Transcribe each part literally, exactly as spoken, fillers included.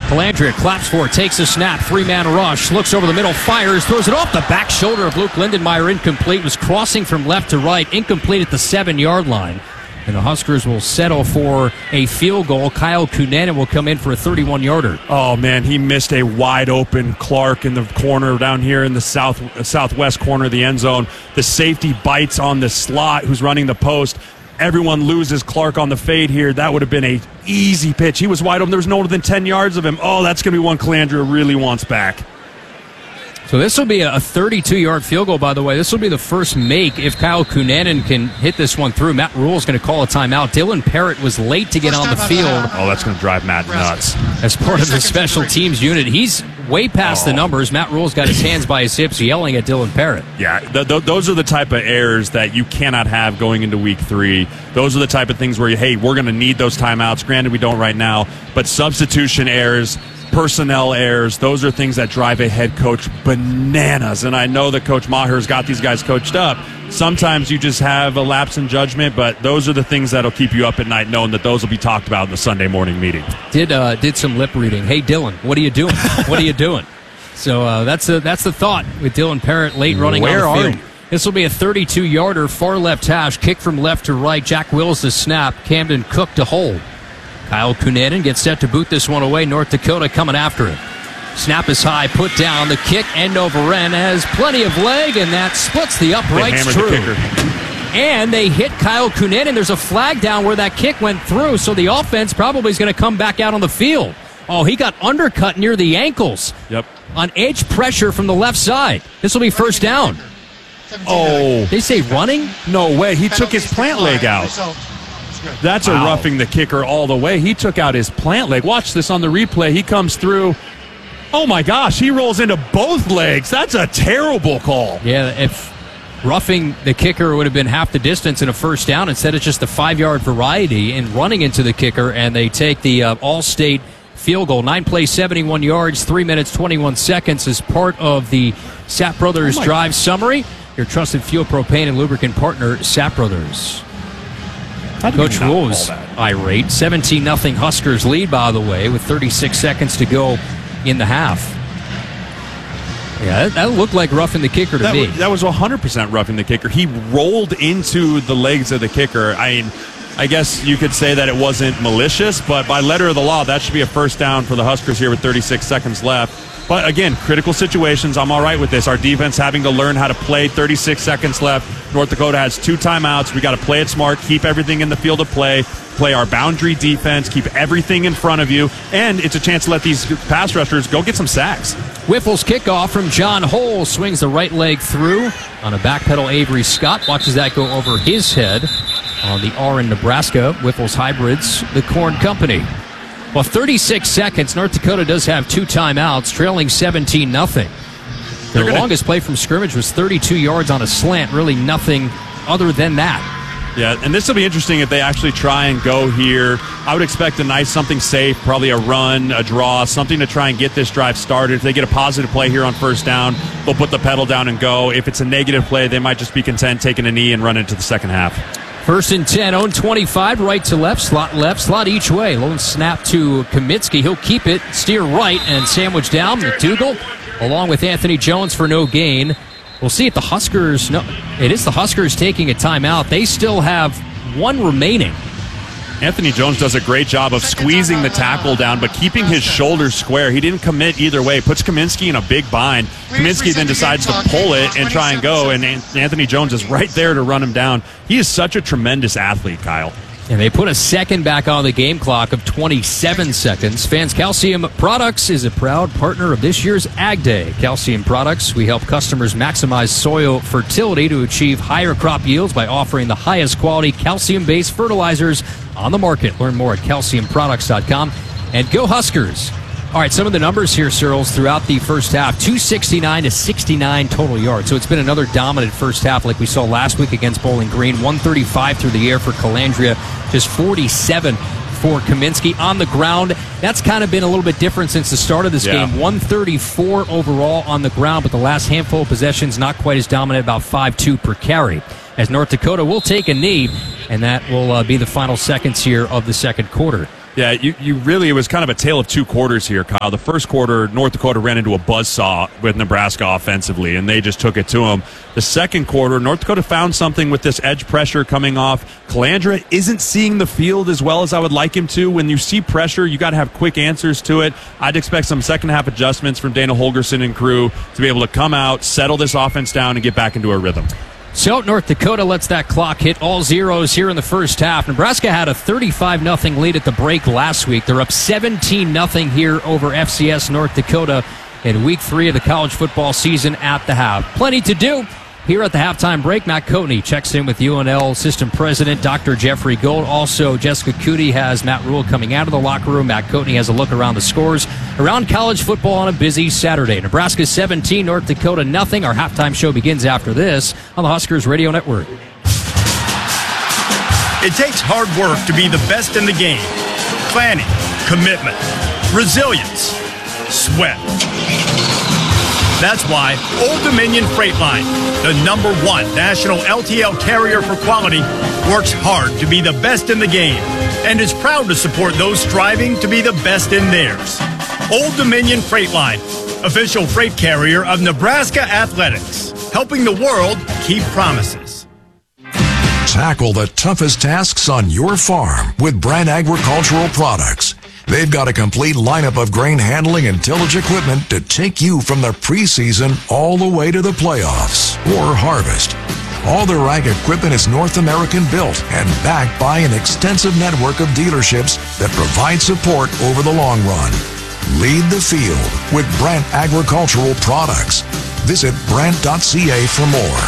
Calandria claps for it, takes a snap, three-man rush, looks over the middle, fires, throws it off the back shoulder of Luke Lindenmeyer, incomplete, was crossing from left to right, incomplete at the seven-yard line. And the Huskers will settle for a field goal. Kyle Kunanen will come in for a thirty-one-yarder. Oh, man, he missed a wide-open Clark in the corner down here in the south southwest corner of the end zone. The safety bites on the slot who's running the post. Everyone loses Clark on the fade here. That would have been a easy pitch. He was wide open. There was no more than ten yards of him. Oh, that's going to be one Calandria really wants back. So this will be a thirty-two-yard field goal, by the way. This will be the first make if Kyle Kunanen can hit this one through. Matt Rule is going to call a timeout. Dylan Parrott was late to get on the field. Oh, that's going to drive Matt nuts. As part of the special teams unit, he's way past oh. the numbers. Matt Rule's got his hands by his hips yelling at Dylan Parrott. Yeah, th- th- those are the type of errors that you cannot have going into week three. Those are the type of things where, hey, we're going to need those timeouts. Granted, we don't right now. But substitution errors, personnel errors, those are things that drive a head coach bananas. And I know that Coach Maher's got these guys coached up. Sometimes you just have a lapse in judgment, but those are the things that'll keep you up at night knowing that those will be talked about in the Sunday morning meeting. Did uh, did some lip reading. Hey, Dylan, what are you doing? What are you doing? So uh, that's, a, that's the thought with Dylan Parrott late running Where on the are field. you? This will be a thirty-two-yarder, far left hash, kick from left to right. Jack Wills to snap, Camden Cook to hold. Kyle Kunanen gets set to boot this one away. North Dakota coming after it. Snap is high, put down. The kick end over end has plenty of leg, and that splits the uprights true. The and they hit Kyle Kunanen. There's a flag down where that kick went through, so the offense probably is going to come back out on the field. Oh, he got undercut near the ankles. Yep. On edge pressure from the left side. This will be first down. Oh. They say running? No way. He took his plant leg out. That's a wow. roughing the kicker all the way. He took out his plant leg. Watch this on the replay. He comes through. Oh, my gosh. He rolls into both legs. That's a terrible call. Yeah, if roughing the kicker would have been half the distance in a first down, instead it's just a five-yard variety in running into the kicker, and they take the uh, all-state field goal. Nine plays, seventy-one yards, three minutes, twenty-one seconds as part of the Sapp Brothers oh drive God. summary. Your trusted fuel, propane, and lubricant partner, Sapp Brothers. Coach Rule was irate. seventeen nothing Huskers lead, by the way, with thirty-six seconds to go in the half. Yeah, that, that looked like roughing the kicker to that me. Was, that was one hundred percent roughing the kicker. He rolled into the legs of the kicker. I mean, I guess you could say that it wasn't malicious, but by letter of the law, that should be a first down for the Huskers here with thirty-six seconds left. But again, critical situations, I'm all right with this. Our defense having to learn how to play. thirty-six seconds left. North Dakota has two timeouts. We got to play it smart, keep everything in the field of play, play our boundary defense, keep everything in front of you, and it's a chance to let these pass rushers go get some sacks. Whiffle's kickoff from John Hole, swings the right leg through on a back pedal. Avery Scott watches that go over his head on the R in Nebraska. Whiffle's Hybrids, the Corn Company. Well, thirty-six seconds. North Dakota does have two timeouts, trailing seventeen nothing. Their gonna, longest play from scrimmage was thirty-two yards on a slant. Really nothing other than that. Yeah, and this will be interesting if they actually try and go here. I would expect a nice something safe, probably a run, a draw, something to try and get this drive started. If they get a positive play here on first down, they'll put the pedal down and go. If it's a negative play, they might just be content taking a knee and run into the second half. First and ten, own twenty-five, right to left, slot left, slot each way. Lone snap to Kaminsky. He'll keep it, steer right, and sandwich down. McDougal, along with Anthony Jones for no gain. We'll see if the Huskers, no, it is the Huskers taking a timeout. They still have one remaining. Anthony Jones does a great job of squeezing the tackle down, but keeping his shoulders square. He didn't commit either way. Puts Kaminsky in a big bind. Kaminsky then decides to pull it and try and go, and Anthony Jones is right there to run him down. He is such a tremendous athlete, Kyle. And they put a second back on the game clock of twenty-seven seconds. Fans Calcium Products is a proud partner of this year's Ag Day. Calcium Products, we help customers maximize soil fertility to achieve higher crop yields by offering the highest quality calcium-based fertilizers on the market. Learn more at calcium products dot com. And go Huskers. All right, some of the numbers here, Searles, throughout the first half. two sixty-nine to sixty-nine total yards. So it's been another dominant first half like we saw last week against Bowling Green. one thirty-five through the air for Calandria. Just forty-seven for Kaminsky on the ground. That's kind of been a little bit different since the start of this yeah. game. one thirty-four overall on the ground, but the last handful of possessions not quite as dominant, about five two per carry. As North Dakota will take a knee, and that will uh, be the final seconds here of the second quarter. Yeah, you, you really, it was kind of a tale of two quarters here, Kyle. The first quarter, North Dakota ran into a buzzsaw with Nebraska offensively, and they just took it to them. The second quarter, North Dakota found something with this edge pressure coming off. Calandra isn't seeing the field as well as I would like him to. When you see pressure, you got to have quick answers to it. I'd expect some second half adjustments from Dana Holgerson and crew to be able to come out, settle this offense down, and get back into a rhythm. So North Dakota lets that clock hit all zeros here in the first half. Nebraska had a thirty-five nothing lead at the break last week. They're up seventeen nothing here over F C S North Dakota in week three of the college football season at the half. Plenty to do here at the halftime break. Matt Coatney checks in with U N L System President Doctor Jeffrey Gold. Also, Jessica Cootie has Matt Rule coming out of the locker room. Matt Coatney has a look around the scores around college football on a busy Saturday. Nebraska seventeen, North Dakota nothing. Our halftime show begins after this on the Huskers Radio Network. It takes hard work to be the best in the game. Planning, commitment, resilience, sweat. That's why Old Dominion Freight Line, the number one national L T L carrier for quality, works hard to be the best in the game and is proud to support those striving to be the best in theirs. Old Dominion Freight Line, official freight carrier of Nebraska Athletics, helping the world keep promises. Tackle the toughest tasks on your farm with Brand Agricultural Products. They've got a complete lineup of grain handling and tillage equipment to take you from the preseason all the way to the playoffs or harvest. All their ag equipment is North American built and backed by an extensive network of dealerships that provide support over the long run. Lead the field with Brand Agricultural Products. Visit brand dot c a for more.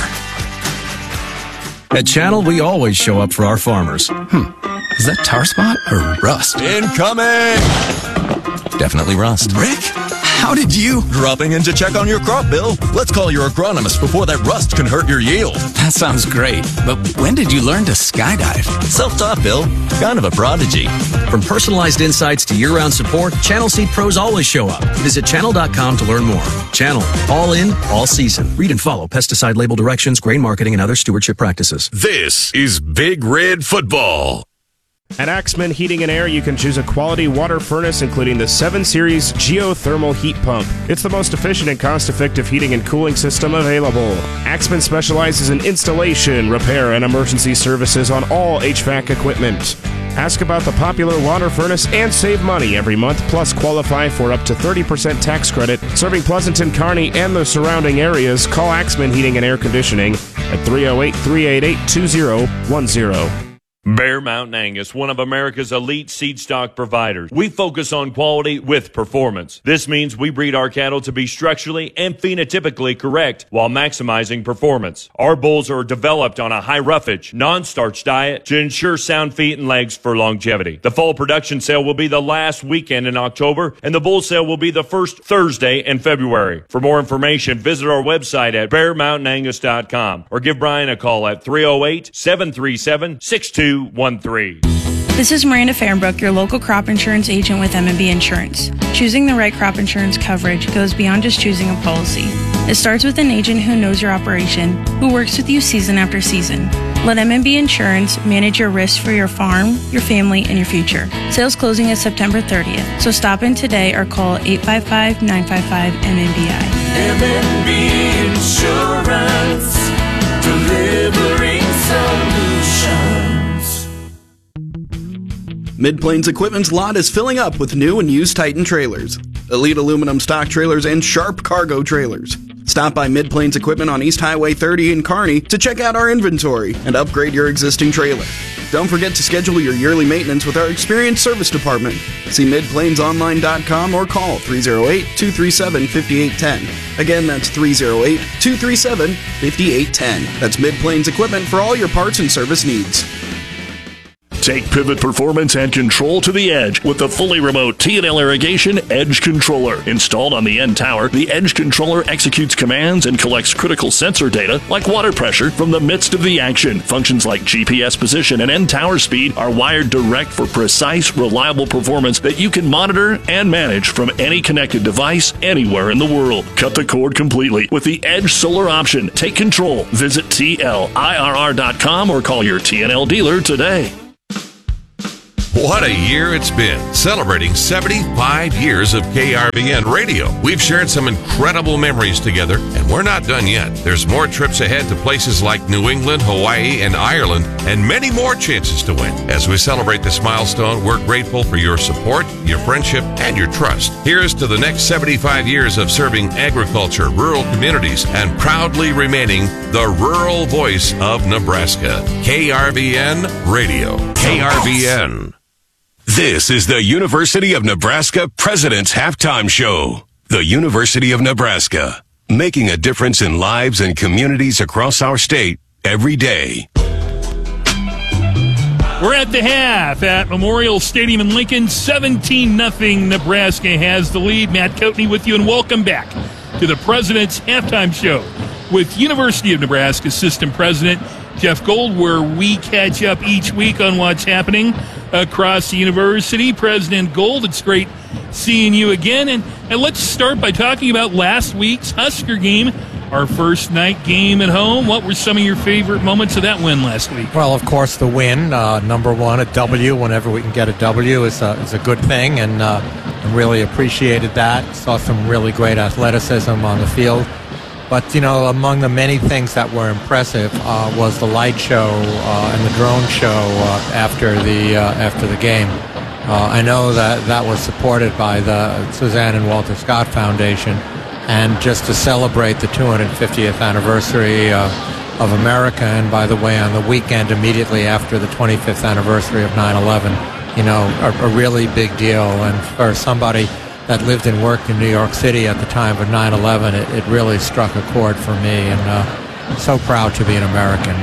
At Channel, we always show up for our farmers. Hmm. Is that tar spot or rust? Incoming! Definitely rust. Rick, how did you? Dropping in to check on your crop, Bill. Let's call your agronomist before that rust can hurt your yield. That sounds great. But when did you learn to skydive? Self-taught, Bill. Kind of a prodigy. From personalized insights to year-round support, Channel Seed pros always show up. Visit channel dot com to learn more. Channel. All in, all season. Read and follow pesticide label directions, grain marketing, and other stewardship practices. This is Big Red Football. At Axman Heating and Air, you can choose a quality water furnace, including the seven series Geothermal Heat Pump. It's the most efficient and cost-effective heating and cooling system available. Axman specializes in installation, repair, and emergency services on all H V A C equipment. Ask about the popular water furnace and save money every month, plus qualify for up to thirty percent tax credit. Serving Pleasanton, Kearney, and the surrounding areas, call Axman Heating and Air Conditioning at three oh eight, three eight eight, two oh one oh. Bear Mountain Angus, one of America's elite seed stock providers. We focus on quality with performance. This means we breed our cattle to be structurally and phenotypically correct while maximizing performance. Our bulls are developed on a high roughage, non-starch diet to ensure sound feet and legs for longevity. The fall production sale will be the last weekend in October, and the bull sale will be the first Thursday in February. For more information, visit our website at bear mountain angus dot com or give Brian a call at three oh eight, seven three seven, six two one three. This is Miranda Fahrenbrook, your local crop insurance agent with M and B Insurance. Choosing the right crop insurance coverage goes beyond just choosing a policy. It starts with an agent who knows your operation, who works with you season after season. Let M and B Insurance manage your risks for your farm, your family, and your future. Sales closing is September thirtieth, so stop in today or call eight five five, nine five five, M N B I. M and B Insurance, delivering solutions. Mid-Plains Equipment's lot is filling up with new and used Titan trailers, Elite aluminum stock trailers, and Sharp cargo trailers. Stop by Mid-Plains Equipment on East Highway thirty in Kearney to check out our inventory and upgrade your existing trailer. Don't forget to schedule your yearly maintenance with our experienced service department. See mid plains online dot com or call three oh eight, two three seven, five eight one oh. Again, that's three oh eight, two three seven, five eight one oh. That's Mid-Plains Equipment for all your parts and service needs. Take pivot performance and control to the edge with the fully remote T and L Irrigation Edge Controller. Installed on the end tower, the Edge Controller executes commands and collects critical sensor data like water pressure from the midst of the action. Functions like G P S position and end tower speed are wired direct for precise, reliable performance that you can monitor and manage from any connected device anywhere in the world. Cut the cord completely with the Edge Solar option. Take control. Visit T L I R R dot com or call your T and L dealer today. What a year it's been, celebrating seventy-five years of K R V N radio. We've shared some incredible memories together, and we're not done yet. There's more trips ahead to places like New England, Hawaii, and Ireland, and many more chances to win. As we celebrate this milestone, we're grateful for your support, your friendship, and your trust. Here's to the next seventy-five years of serving agriculture, rural communities, and proudly remaining the rural voice of Nebraska. K R V N Radio. K R V N. This is the University of Nebraska President's Halftime Show. The University of Nebraska, making a difference in lives and communities across our state every day. We're at the half at Memorial Stadium in Lincoln. seventeen nothing Nebraska has the lead. Matt Coatney with you, and welcome back to the President's Halftime Show with University of Nebraska System President Jeff Gold, where we catch up each week on what's happening across the university. President Gold, it's great seeing you again. And, and let's start by talking about last week's Husker game, our first night game at home. What were some of your favorite moments of that win last week? Well, of course, the win. Uh, number one, a W. Whenever we can get a W is a, is a good thing, and uh, I really appreciated that. Saw some really great athleticism on the field. But, you know, among the many things that were impressive uh, was the light show uh, and the drone show uh, after the uh, after the game. Uh, I know that that was supported by the Suzanne and Walter Scott Foundation, and just to celebrate the two hundred fiftieth anniversary uh, of America, and by the way, on the weekend immediately after the twenty-fifth anniversary of nine eleven, you know, a, a really big deal. And for somebody that lived and worked in New York City at the time of nine eleven, it, it really struck a chord for me, and uh, I'm so proud to be an American,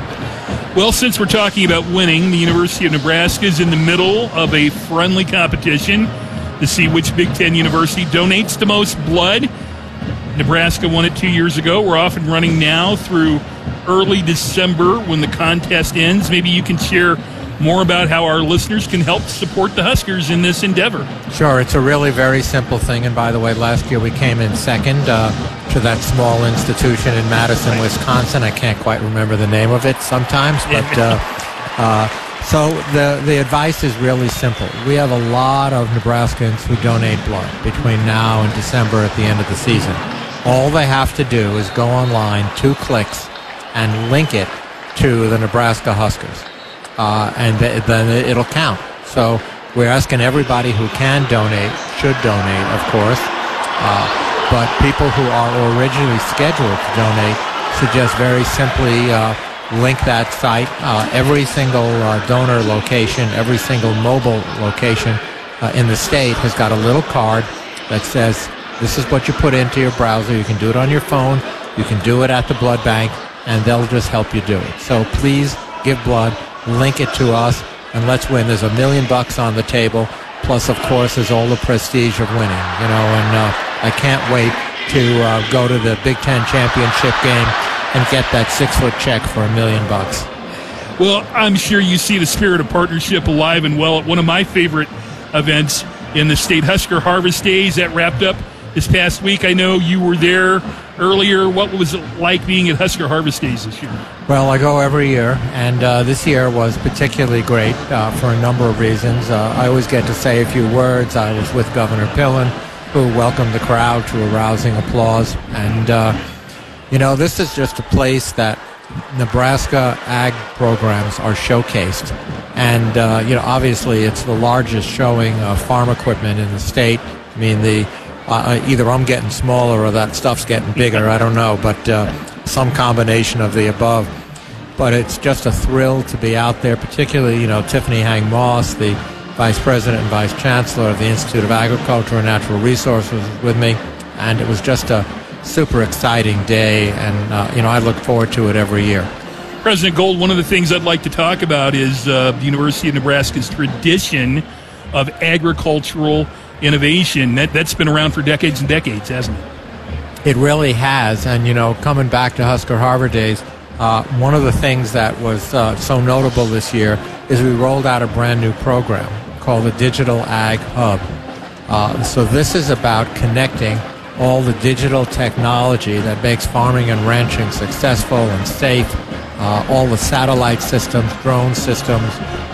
Matt. Well, since we're talking about winning, the University of Nebraska is in the middle of a friendly competition to see which Big Ten university donates the most blood. Nebraska won it two years ago. We're off and running now through early December when the contest ends. Maybe you can share more about how our listeners can help support the Huskers in this endeavor. Sure, it's a really very simple thing. And by the way, last year we came in second uh, to that small institution in Madison, Wisconsin. I can't quite remember the name of it sometimes, but uh, uh, so the the advice is really simple. We have a lot of Nebraskans who donate blood between now and December at the end of the season. All they have to do is go online, two clicks, and link it to the Nebraska Huskers. Uh, and th- then it'll count. So we're asking everybody who can donate, should donate, of course, uh, but people who are originally scheduled to donate should just very simply uh, link that site. Uh, every single uh, donor location, every single mobile location uh, in the state has got a little card that says, this is what you put into your browser. You can do it on your phone. You can do it at the blood bank, and they'll just help you do it. So please give blood. Link it to us, and let's win. There's a million bucks on the table, plus, of course, there's all the prestige of winning, you know, and uh, I can't wait to uh, go to the Big Ten championship game and get that six-foot check for a million bucks. Well, I'm sure you see the spirit of partnership alive and well at one of my favorite events in the state, Husker Harvest Days, that wrapped up this past week. I know you were there earlier. What was it like being at Husker Harvest Days this year? Well, I go every year, and uh, this year was particularly great uh, for a number of reasons. Uh, I always get to say a few words. I was with Governor Pillen, who welcomed the crowd to a rousing applause. And, uh, you know, this is just a place that Nebraska ag programs are showcased. And, uh, you know, obviously it's the largest showing of farm equipment in the state. I mean, the Uh, either I'm getting smaller or that stuff's getting bigger. I don't know, but uh, some combination of the above. But it's just a thrill to be out there, particularly, you know, Tiffany Hang Moss, the Vice President and Vice Chancellor of the Institute of Agriculture and Natural Resources, was with me. And it was just a super exciting day, and, uh, you know, I look forward to it every year. President Gold, one of the things I'd like to talk about is uh, the University of Nebraska's tradition of agricultural innovation. That, that's been around for decades and decades, hasn't it? It really has. And, you know, coming back to Husker Harvest Days, uh, one of the things that was uh, so notable this year is we rolled out a brand new program called the Digital Ag Hub. Uh, so this is about connecting all the digital technology that makes farming and ranching successful and safe, uh, all the satellite systems, drone systems,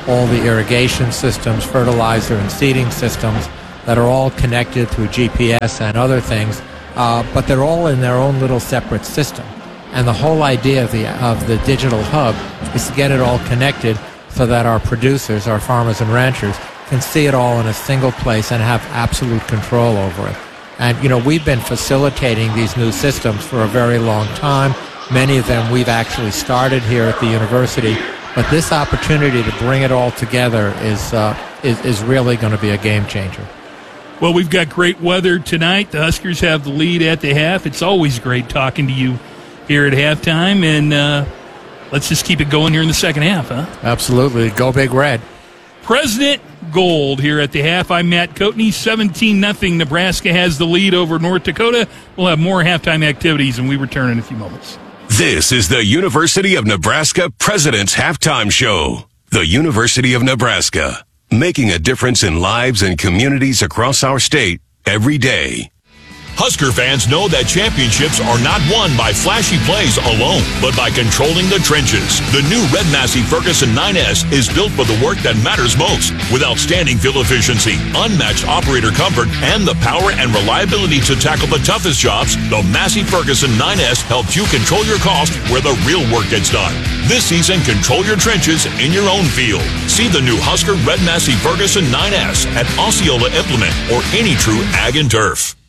all the irrigation systems, fertilizer and seeding systems that are all connected through G P S and other things, uh, but they're all in their own little separate system. And the whole idea of the, of the digital hub is to get it all connected so that our producers, our farmers and ranchers, can see it all in a single place and have absolute control over it. And, you know, we've been facilitating these new systems for a very long time. Many of them we've actually started here at the university. But this opportunity to bring it all together is, uh, is, is really going to be a game changer. Well, we've got great weather tonight. The Huskers have the lead at the half. It's always great talking to you here at halftime. And uh, let's just keep it going here in the second half, huh? Absolutely. Go Big Red. President Gold here at the half. I'm Matt Coatney. seventeen nothing. Nebraska has the lead over North Dakota. We'll have more halftime activities, and we return in a few moments. This is the University of Nebraska President's Halftime Show. The University of Nebraska, making a difference in lives and communities across our state every day. Husker fans know that championships are not won by flashy plays alone, but by controlling the trenches. The new Red Massey Ferguson nine S is built for the work that matters most, with outstanding fuel efficiency, unmatched operator comfort, and the power and reliability to tackle the toughest jobs. The Massey Ferguson nine S helps you control your cost where the real work gets done. This season, control your trenches in your own field. See the new Husker Red Massey Ferguson nine S at Osceola Implement or any true ag and turf.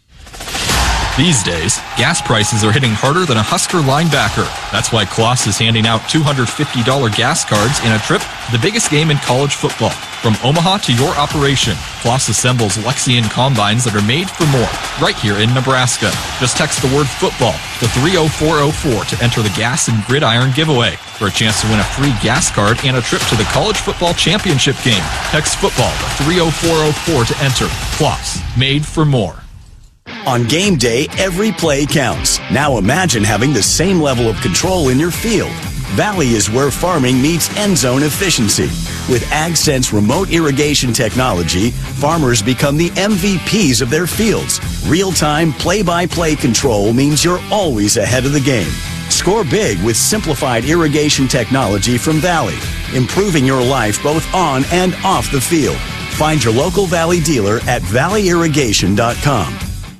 These days, gas prices are hitting harder than a Husker linebacker. That's why Kloss is handing out two hundred fifty dollars gas cards in a trip to the biggest game in college football. From Omaha to your operation, Kloss assembles Lexion combines that are made for more, right here in Nebraska. Just text the word football to three oh four oh four to enter the Gas and Gridiron giveaway for a chance to win a free gas card and a trip to the college football championship game. Text football to three oh four oh four to enter. Kloss, made for more. On game day, every play counts. Now imagine having the same level of control in your field. Valley is where farming meets end zone efficiency. With AgSense remote irrigation technology, farmers become the M V Ps of their fields. Real-time, play-by-play control means you're always ahead of the game. Score big with simplified irrigation technology from Valley, improving your life both on and off the field. Find your local Valley dealer at valley irrigation dot com.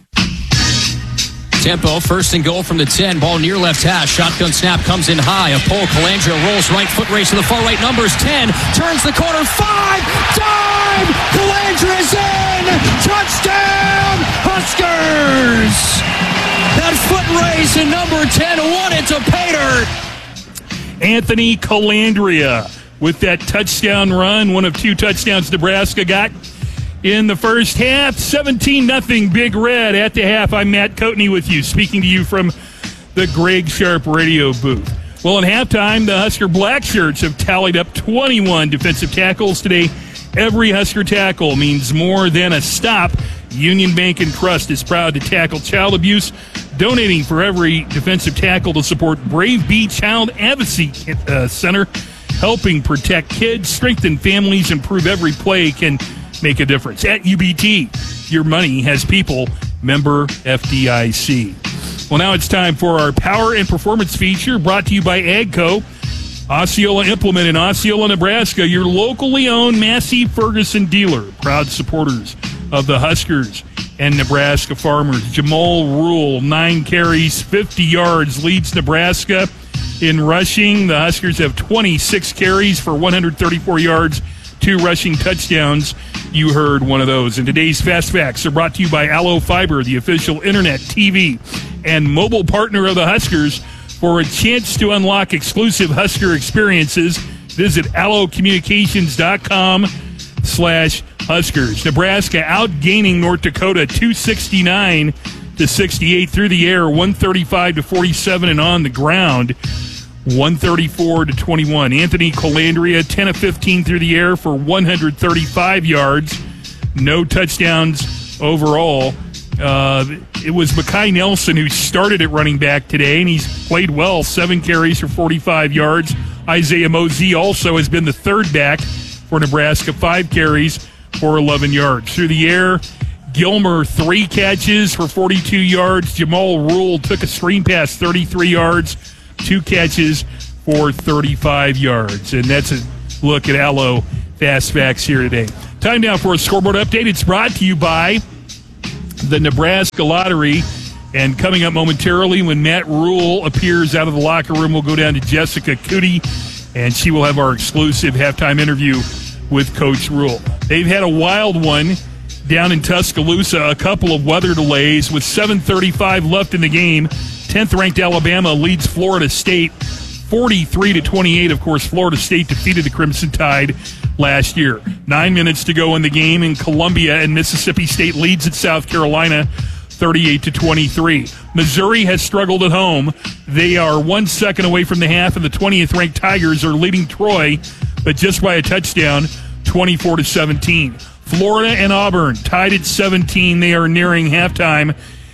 Tempo, first and goal from the ten. Ball near left hash. Shotgun snap comes in high. A pull. Calandra rolls right. Foot race to the far right. Numbers ten. Turns the corner. Five. Dive. Calandra is in. Touchdown. Huskers. That foot race in number ten won it to pay dirt. Anthony Calandria with that touchdown run. One of two touchdowns Nebraska got in the first half. seventeen nothing Big Red at the half. I'm Matt Coatney with you, speaking to you from the Greg Sharp radio booth. Well, in halftime, the Husker Black Shirts have tallied up twenty-one defensive tackles today. Every Husker tackle means more than a stop. Union Bank and Trust is proud to tackle child abuse, donating for every defensive tackle to support Brave Bee Child Advocacy uh, Center, helping protect kids, strengthen families, improve every play can make a difference. At U B T, your money has people. Member F D I C. Well, now it's time for our Power and Performance feature, brought to you by AGCO. Osceola Implement in Osceola, Nebraska, your locally owned Massey Ferguson dealer. Proud supporters of the Huskers and Nebraska farmers. Jamal Rule, nine carries, fifty yards, leads Nebraska in rushing. The Huskers have twenty-six carries for one hundred thirty-four yards, two rushing touchdowns. You heard one of those. And today's Fast Facts are brought to you by Allo Fiber, the official internet, T V, and mobile partner of the Huskers. For a chance to unlock exclusive Husker experiences, visit allo communications dot com slash Huskers. Nebraska outgaining North Dakota two sixty-nine to sixty-eight through the air, one thirty-five to forty-seven, and on the ground, one thirty-four to twenty-one. Anthony Calandria, ten of fifteen through the air for one hundred thirty-five yards. No touchdowns overall. Uh, it was Mekhi Nelson who started at running back today, and he's played well. Seven carries for forty-five yards. Isaiah Mosey also has been the third back for Nebraska. Five carries for eleven yards. Through the air, Gilmer, three catches for forty-two yards. Jamal Rule took a screen pass, thirty-three yards. Two catches for thirty-five yards. And that's a look at Allo Fast Facts here today. Time now for a scoreboard update. It's brought to you by the Nebraska Lottery. And coming up momentarily, when Matt Rule appears out of the locker room, we'll go down to Jessica Cootie, and she will have our exclusive halftime interview with Coach Rule. They've had a wild one down in Tuscaloosa, a couple of weather delays with seven thirty-five left in the game. tenth-ranked Alabama leads Florida State forty-three to twenty-eight. Of course, Florida State defeated the Crimson Tide last year. Nine minutes to go in the game in Columbia, and Mississippi State leads at South Carolina thirty-eight to twenty-three. Missouri has struggled at home. They are one second away from the half, and the twentieth-ranked Tigers are leading Troy, but just by a touchdown, twenty-four to seventeen. Florida and Auburn tied at seventeen. They are nearing halftime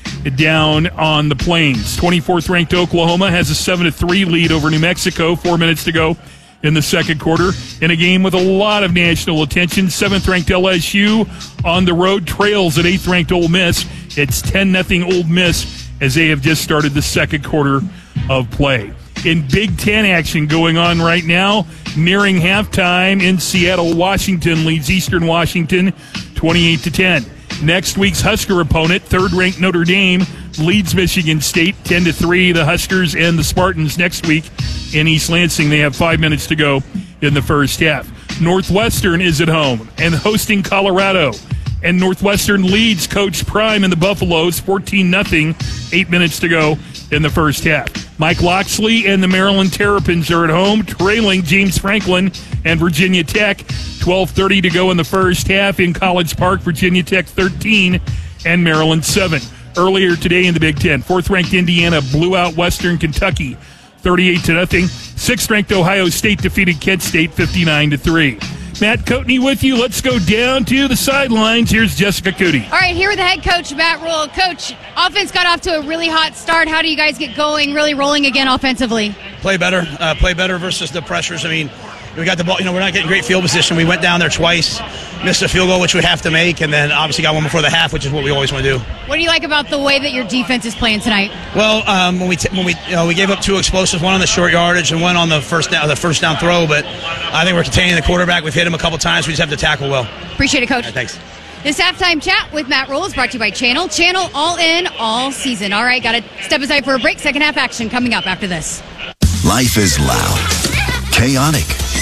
down on the Plains. twenty-fourth-ranked Oklahoma has a seven to three lead over New Mexico. Four minutes to go in the second quarter. In a game with a lot of national attention, seventh-ranked L S U on the road trails at eighth-ranked Ole Miss. It's ten nothing Ole Miss as they have just started the second quarter of play. In Big Ten action going on right now, nearing halftime in Seattle, Washington leads Eastern Washington twenty-eight to ten. Next week's Husker opponent, third-ranked Notre Dame, leads Michigan State ten to three. The Huskers and the Spartans next week in East Lansing. They have five minutes to go in the first half. Northwestern is at home and hosting Colorado. And Northwestern leads Coach Prime and the Buffaloes fourteen nothing. Eight minutes to go in the first half. Mike Loxley and the Maryland Terrapins are at home, trailing James Franklin and Virginia Tech. twelve thirty to go in the first half in College Park. Virginia Tech thirteen and Maryland seven. Earlier today in the Big Ten, fourth-ranked Indiana blew out Western Kentucky thirty-eight to nothing. Sixth-ranked Ohio State defeated Kent State fifty-nine to three. Matt Coatney with you. Let's go down to the sidelines. Here's Jessica Cootie. All right, here with the head coach, Matt Rule. Coach, offense got off to a really hot start. How do you guys get going, really rolling again offensively? Play better. Uh, play better versus the pressures. I mean, we got the ball. You know, we're not getting great field position. We went down there twice, missed a field goal, which we have to make, and then obviously got one before the half, which is what we always want to do. What do you like about the way that your defense is playing tonight? Well, um, when we t- when we you know, we gave up two explosives, one on the short yardage and one on the first down the first down throw, but I think we're containing the quarterback. We've hit him a couple times. We just have to tackle well. Appreciate it, Coach. All right, thanks. This halftime chat with Matt Rule is brought to you by Channel. Channel all in, all season. All right, got to step aside for a break. Second half action coming up after this. Life is loud, chaotic,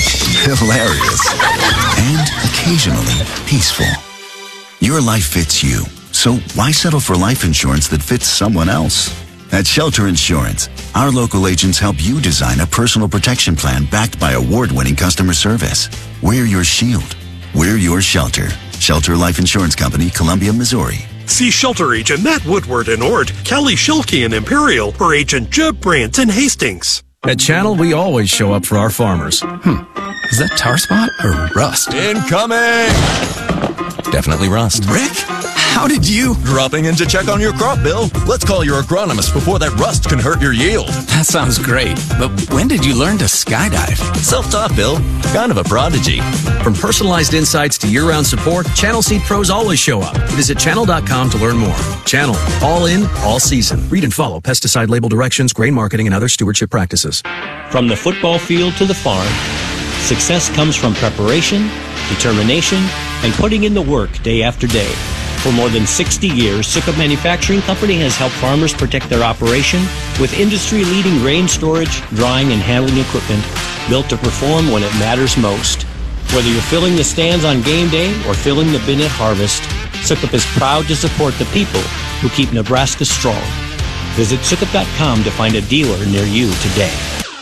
hilarious, and occasionally peaceful. Your life fits you, so why settle for life insurance that fits someone else? At Shelter Insurance, our local agents help you design a personal protection plan backed by award-winning customer service. We're your shield. We're your shelter. Shelter Life Insurance Company, Columbia, Missouri. See Shelter Agent Matt Woodward in Ord, Kelly Schilke in Imperial, or Agent Jeb Brandt in Hastings. At Channel, we always show up for our farmers. Hmm. Is that tar spot or rust? Incoming! Definitely rust. Rick, how did you? Dropping in to check on your crop, Bill. Let's call your agronomist before that rust can hurt your yield. That sounds great, but when did you learn to skydive? Self-taught, Bill. Kind of a prodigy. From personalized insights to year-round support, Channel Seed pros always show up. Visit channel dot com to learn more. Channel, all in, all season. Read and follow pesticide label directions, grain marketing, and other stewardship practices. From the football field to the farm, success comes from preparation, determination, and putting in the work day after day. For more than sixty years, Sukup Manufacturing Company has helped farmers protect their operation with industry-leading grain storage, drying, and handling equipment built to perform when it matters most. Whether you're filling the stands on game day or filling the bin at harvest, Sukup is proud to support the people who keep Nebraska strong. Visit sukup dot com to find a dealer near you today.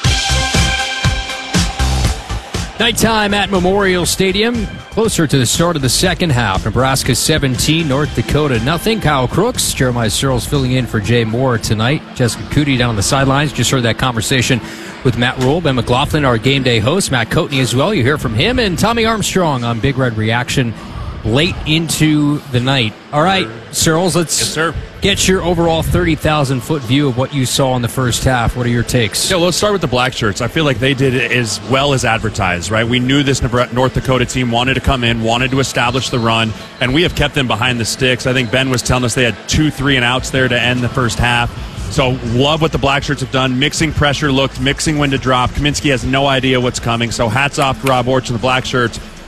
Nighttime at Memorial Stadium. Closer to the start of the second half. Nebraska seventeen, North Dakota nothing. Kyle Crooks, Jeremiah Searles filling in for Jay Moore tonight. Jessica Cootie down on the sidelines. Just heard that conversation with Matt Rule. Ben McLaughlin, our game day host. Matt Coatney as well. You hear from him. And Tommy Armstrong on Big Red Reaction late into the night. All right, Searles, let's yes, sir. get your overall thirty thousand foot view of what you saw in the first half. What are your takes? Yeah, well, let's start with the black shirts. I feel like they did it as well as advertised, right? We knew this North Dakota team wanted to come in, wanted to establish the run, and we have kept them behind the sticks. I think Ben was telling us they had two, three and outs there to end the first half. So love what the black shirts have done. Mixing pressure looked, mixing when to drop. Kaminsky has no idea what's coming. So hats off to Rob Orch and the black shirts.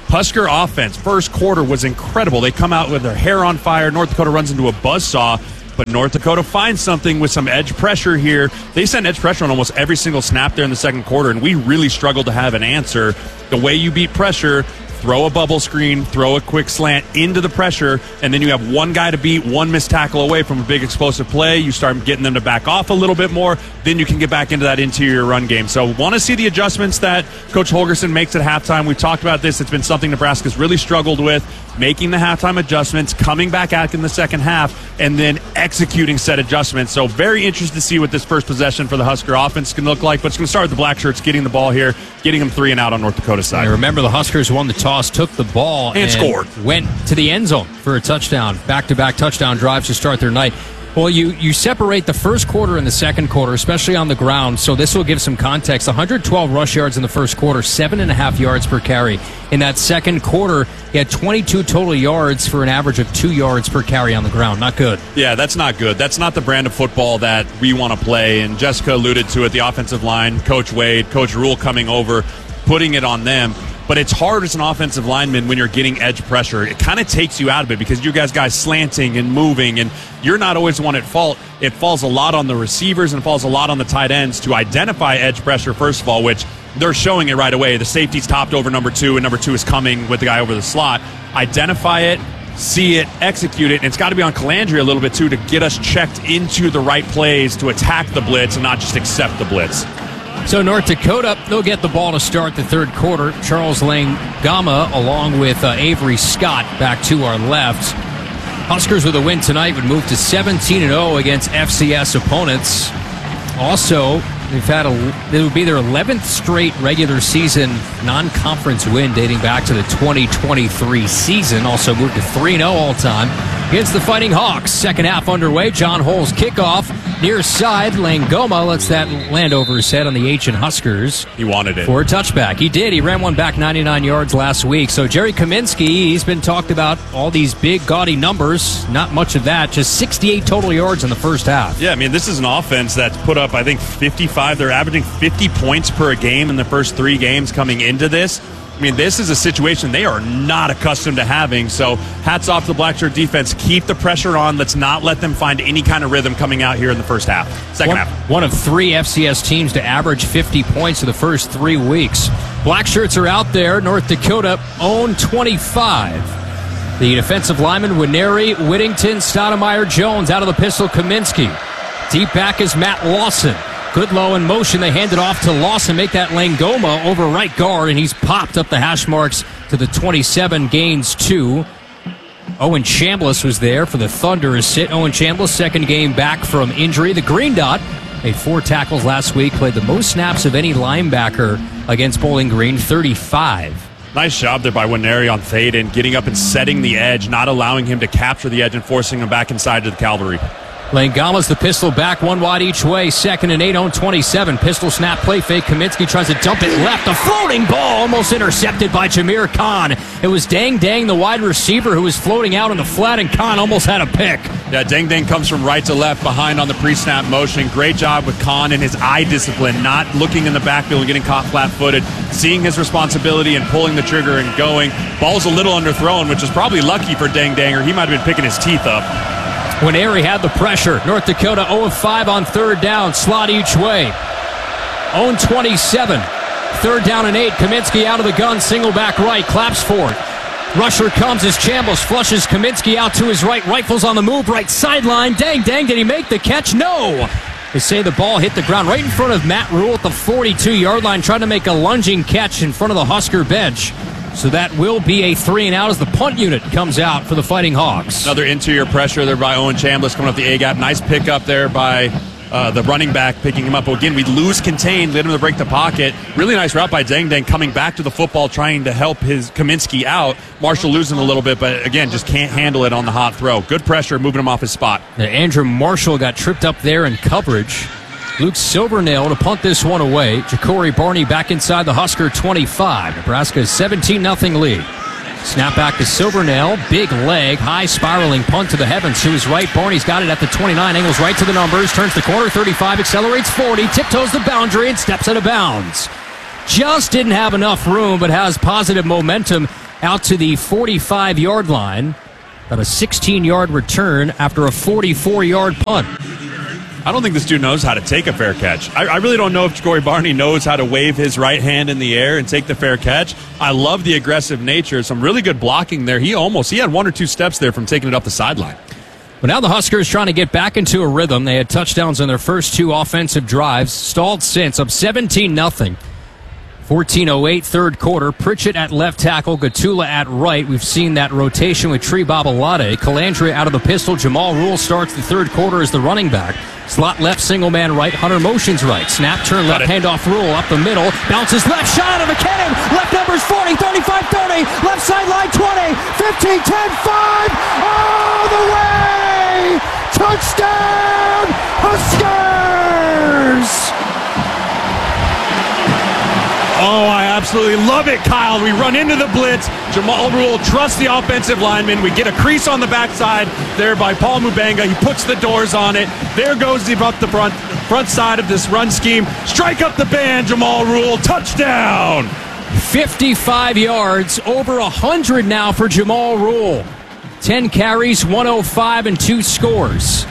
Husker offense, first quarter was incredible. They come out with their hair on fire. North Dakota runs into a buzzsaw. But North Dakota finds something with some edge pressure here. They sent edge pressure on almost every single snap there in the second quarter, and we really struggled to have an answer. The way you beat pressure, throw a bubble screen, throw a quick slant into the pressure, and then you have one guy to beat, one missed tackle away from a big explosive play. You start getting them to back off a little bit more. Then you can get back into that interior run game. So want to see the adjustments that Coach Holgerson makes at halftime. We've talked about this. It's been something Nebraska's really struggled with, making the halftime adjustments, coming back out in the second half, and then executing said adjustments. So very interested to see what this first possession for the Husker offense can look like. But it's going to start with the Black Shirts getting the ball here, getting them three and out on North Dakota's side. And remember, the Huskers won the toss, took the ball, and, and scored. Went to the end zone for a touchdown. Back-to-back touchdown drives to start their night. Well, you, you separate the first quarter and the second quarter, especially on the ground, so this will give some context. one hundred twelve rush yards in the first quarter, seven and a half yards per carry. In that second quarter, he had twenty-two total yards for an average of two yards per carry on the ground. Not good. Yeah, that's not good. That's not the brand of football that we want to play. And Jessica alluded to it, the offensive line, Coach Wade, Coach Rule coming over, putting it on them. But it's hard as an offensive lineman when you're getting edge pressure. It kind of takes you out of it because you guys guys slanting and moving, and you're not always the one at fault. It falls a lot on the receivers and it falls a lot on the tight ends to identify edge pressure, first of all, which they're showing it right away. The safety's topped over number two, and number two is coming with the guy over the slot. Identify it, see it, execute it, and it's got to be on Calandria a little bit, too, to get us checked into the right plays to attack the blitz and not just accept the blitz. So North Dakota, they'll get the ball to start the third quarter. Charles Langama along with uh, Avery Scott back to our left. Huskers with a win tonight would move to seventeen and oh against F C S opponents. Also, they've had a, it would be their eleventh straight regular season non-conference win dating back to the twenty twenty-three season. Also moved to three and oh all-time against the Fighting Hawks. Second half underway. John Hole's kickoff. Near side, Langoma lets that land over his head on the H and Huskers. He wanted it. For a touchback. He did. He ran one back ninety-nine yards last week. So Jerry Kaminsky, he's been talked about all these big, gaudy numbers. Not much of that. Just sixty-eight total yards in the first half. Yeah, I mean, this is an offense that's put up, I think, fifty-five. They're averaging fifty points per game in the first three games coming into this. I mean, this is a situation they are not accustomed to having. So hats off to the Black Shirt defense. Keep the pressure on. Let's not let them find any kind of rhythm coming out here in the first half. Second one, half. One of three F C S teams to average fifty points in the first three weeks. Black Shirts are out there. North Dakota own twenty-five. The defensive lineman, Winery, Whittington, Stoudemire, Jones out of the pistol, Kaminsky. Deep back is Matt Lawson. Goodlow in motion. They hand it off to Lawson. Make that Langoma over right guard, and he's popped up the hash marks to the twenty-seven, gains two. Owen Chambliss was there for the Thunder. Sit. Owen Chambliss, second game back from injury. The Green Dot made four tackles last week, played the most snaps of any linebacker against Bowling Green, thirty-five. Nice job there by Winery on Thaden, getting up and setting the edge, not allowing him to capture the edge and forcing him back inside to the cavalry. Langama's the pistol back, one wide each way. Second and eight on twenty-seven. Pistol snap, play fake. Kaminsky tries to dump it left. A floating ball almost intercepted by Jameer Khan. It was Dang Dang, the wide receiver, who was floating out on the flat, and Khan almost had a pick. Yeah, Dang Dang comes from right to left behind on the pre-snap motion. Great job with Khan and his eye discipline, not looking in the backfield and getting caught flat-footed, seeing his responsibility and pulling the trigger and going. Ball's a little underthrown, which is probably lucky for Dang Dang, or he might have been picking his teeth up. When Airy had the pressure, North Dakota oh of five on third down, slot each way. Own twenty-seven. Third down and eight. Kaminsky out of the gun, single back right, claps for it. Rusher comes as Chambliss flushes Kaminsky out to his right, rifles on the move, right sideline. Dang, dang, did he make the catch? No! They say the ball hit the ground right in front of Matt Rule at the forty-two-yard line, trying to make a lunging catch in front of the Husker bench. So that will be a three and out as the punt unit comes out for the Fighting Hawks. Another interior pressure there by Owen Chambliss coming up the A-gap. Nice pickup there by uh, the running back picking him up. But again, we lose contained, led him to break the pocket. Really nice route by Dang Dang coming back to the football, trying to help his Kaminsky out. Marshall losing a little bit, but again, just can't handle it on the hot throw. Good pressure, moving him off his spot. Now, Andrew Marshall got tripped up there in coverage. Luke Silvernail to punt this one away. Ja'Cory Barney back inside the Husker twenty-five. Nebraska's seventeen nothing lead. Snap back to Silvernail. Big leg, high spiraling punt to the heavens. To his right, Barney's got it at the twenty-nine. Angles right to the numbers. Turns the corner, thirty-five, accelerates forty. Tiptoes the boundary and steps out of bounds. Just didn't have enough room, but has positive momentum out to the forty-five-yard line. Got a sixteen-yard return after a forty-four-yard punt. I don't think this dude knows how to take a fair catch. I, I really don't know if Ja'Cory Barney knows how to wave his right hand in the air and take the fair catch. I love the aggressive nature. Some really good blocking there. He almost, he had one or two steps there from taking it up the sideline. But now the Huskers trying to get back into a rhythm. They had touchdowns on their first two offensive drives. Stalled since, up seventeen nothing. fourteen oh eight, third quarter. Pritchett at left tackle, Gatula at right. We've seen that rotation with Tree Babalade. Calandria out of the pistol. Jamal Rule starts the third quarter as the running back. Slot left, single man right. Hunter motions right. Snap, turn left, handoff Rule up the middle. Bounces left, shot out of McKinnon. Left numbers forty, thirty-five, thirty. Left sideline twenty, fifteen, ten, five. All the way! Touchdown, Huskers! Oh, I absolutely love it, Kyle. We run into the blitz. Jamal Rule trusts the offensive lineman. We get a crease on the backside there by Paul Mubanga. He puts the doors on it. There goes the, up the front, front side of this run scheme. Strike up the band, Jamal Rule. Touchdown! fifty-five yards, over one hundred now for Jamal Rule. ten carries, one oh five, and two scores.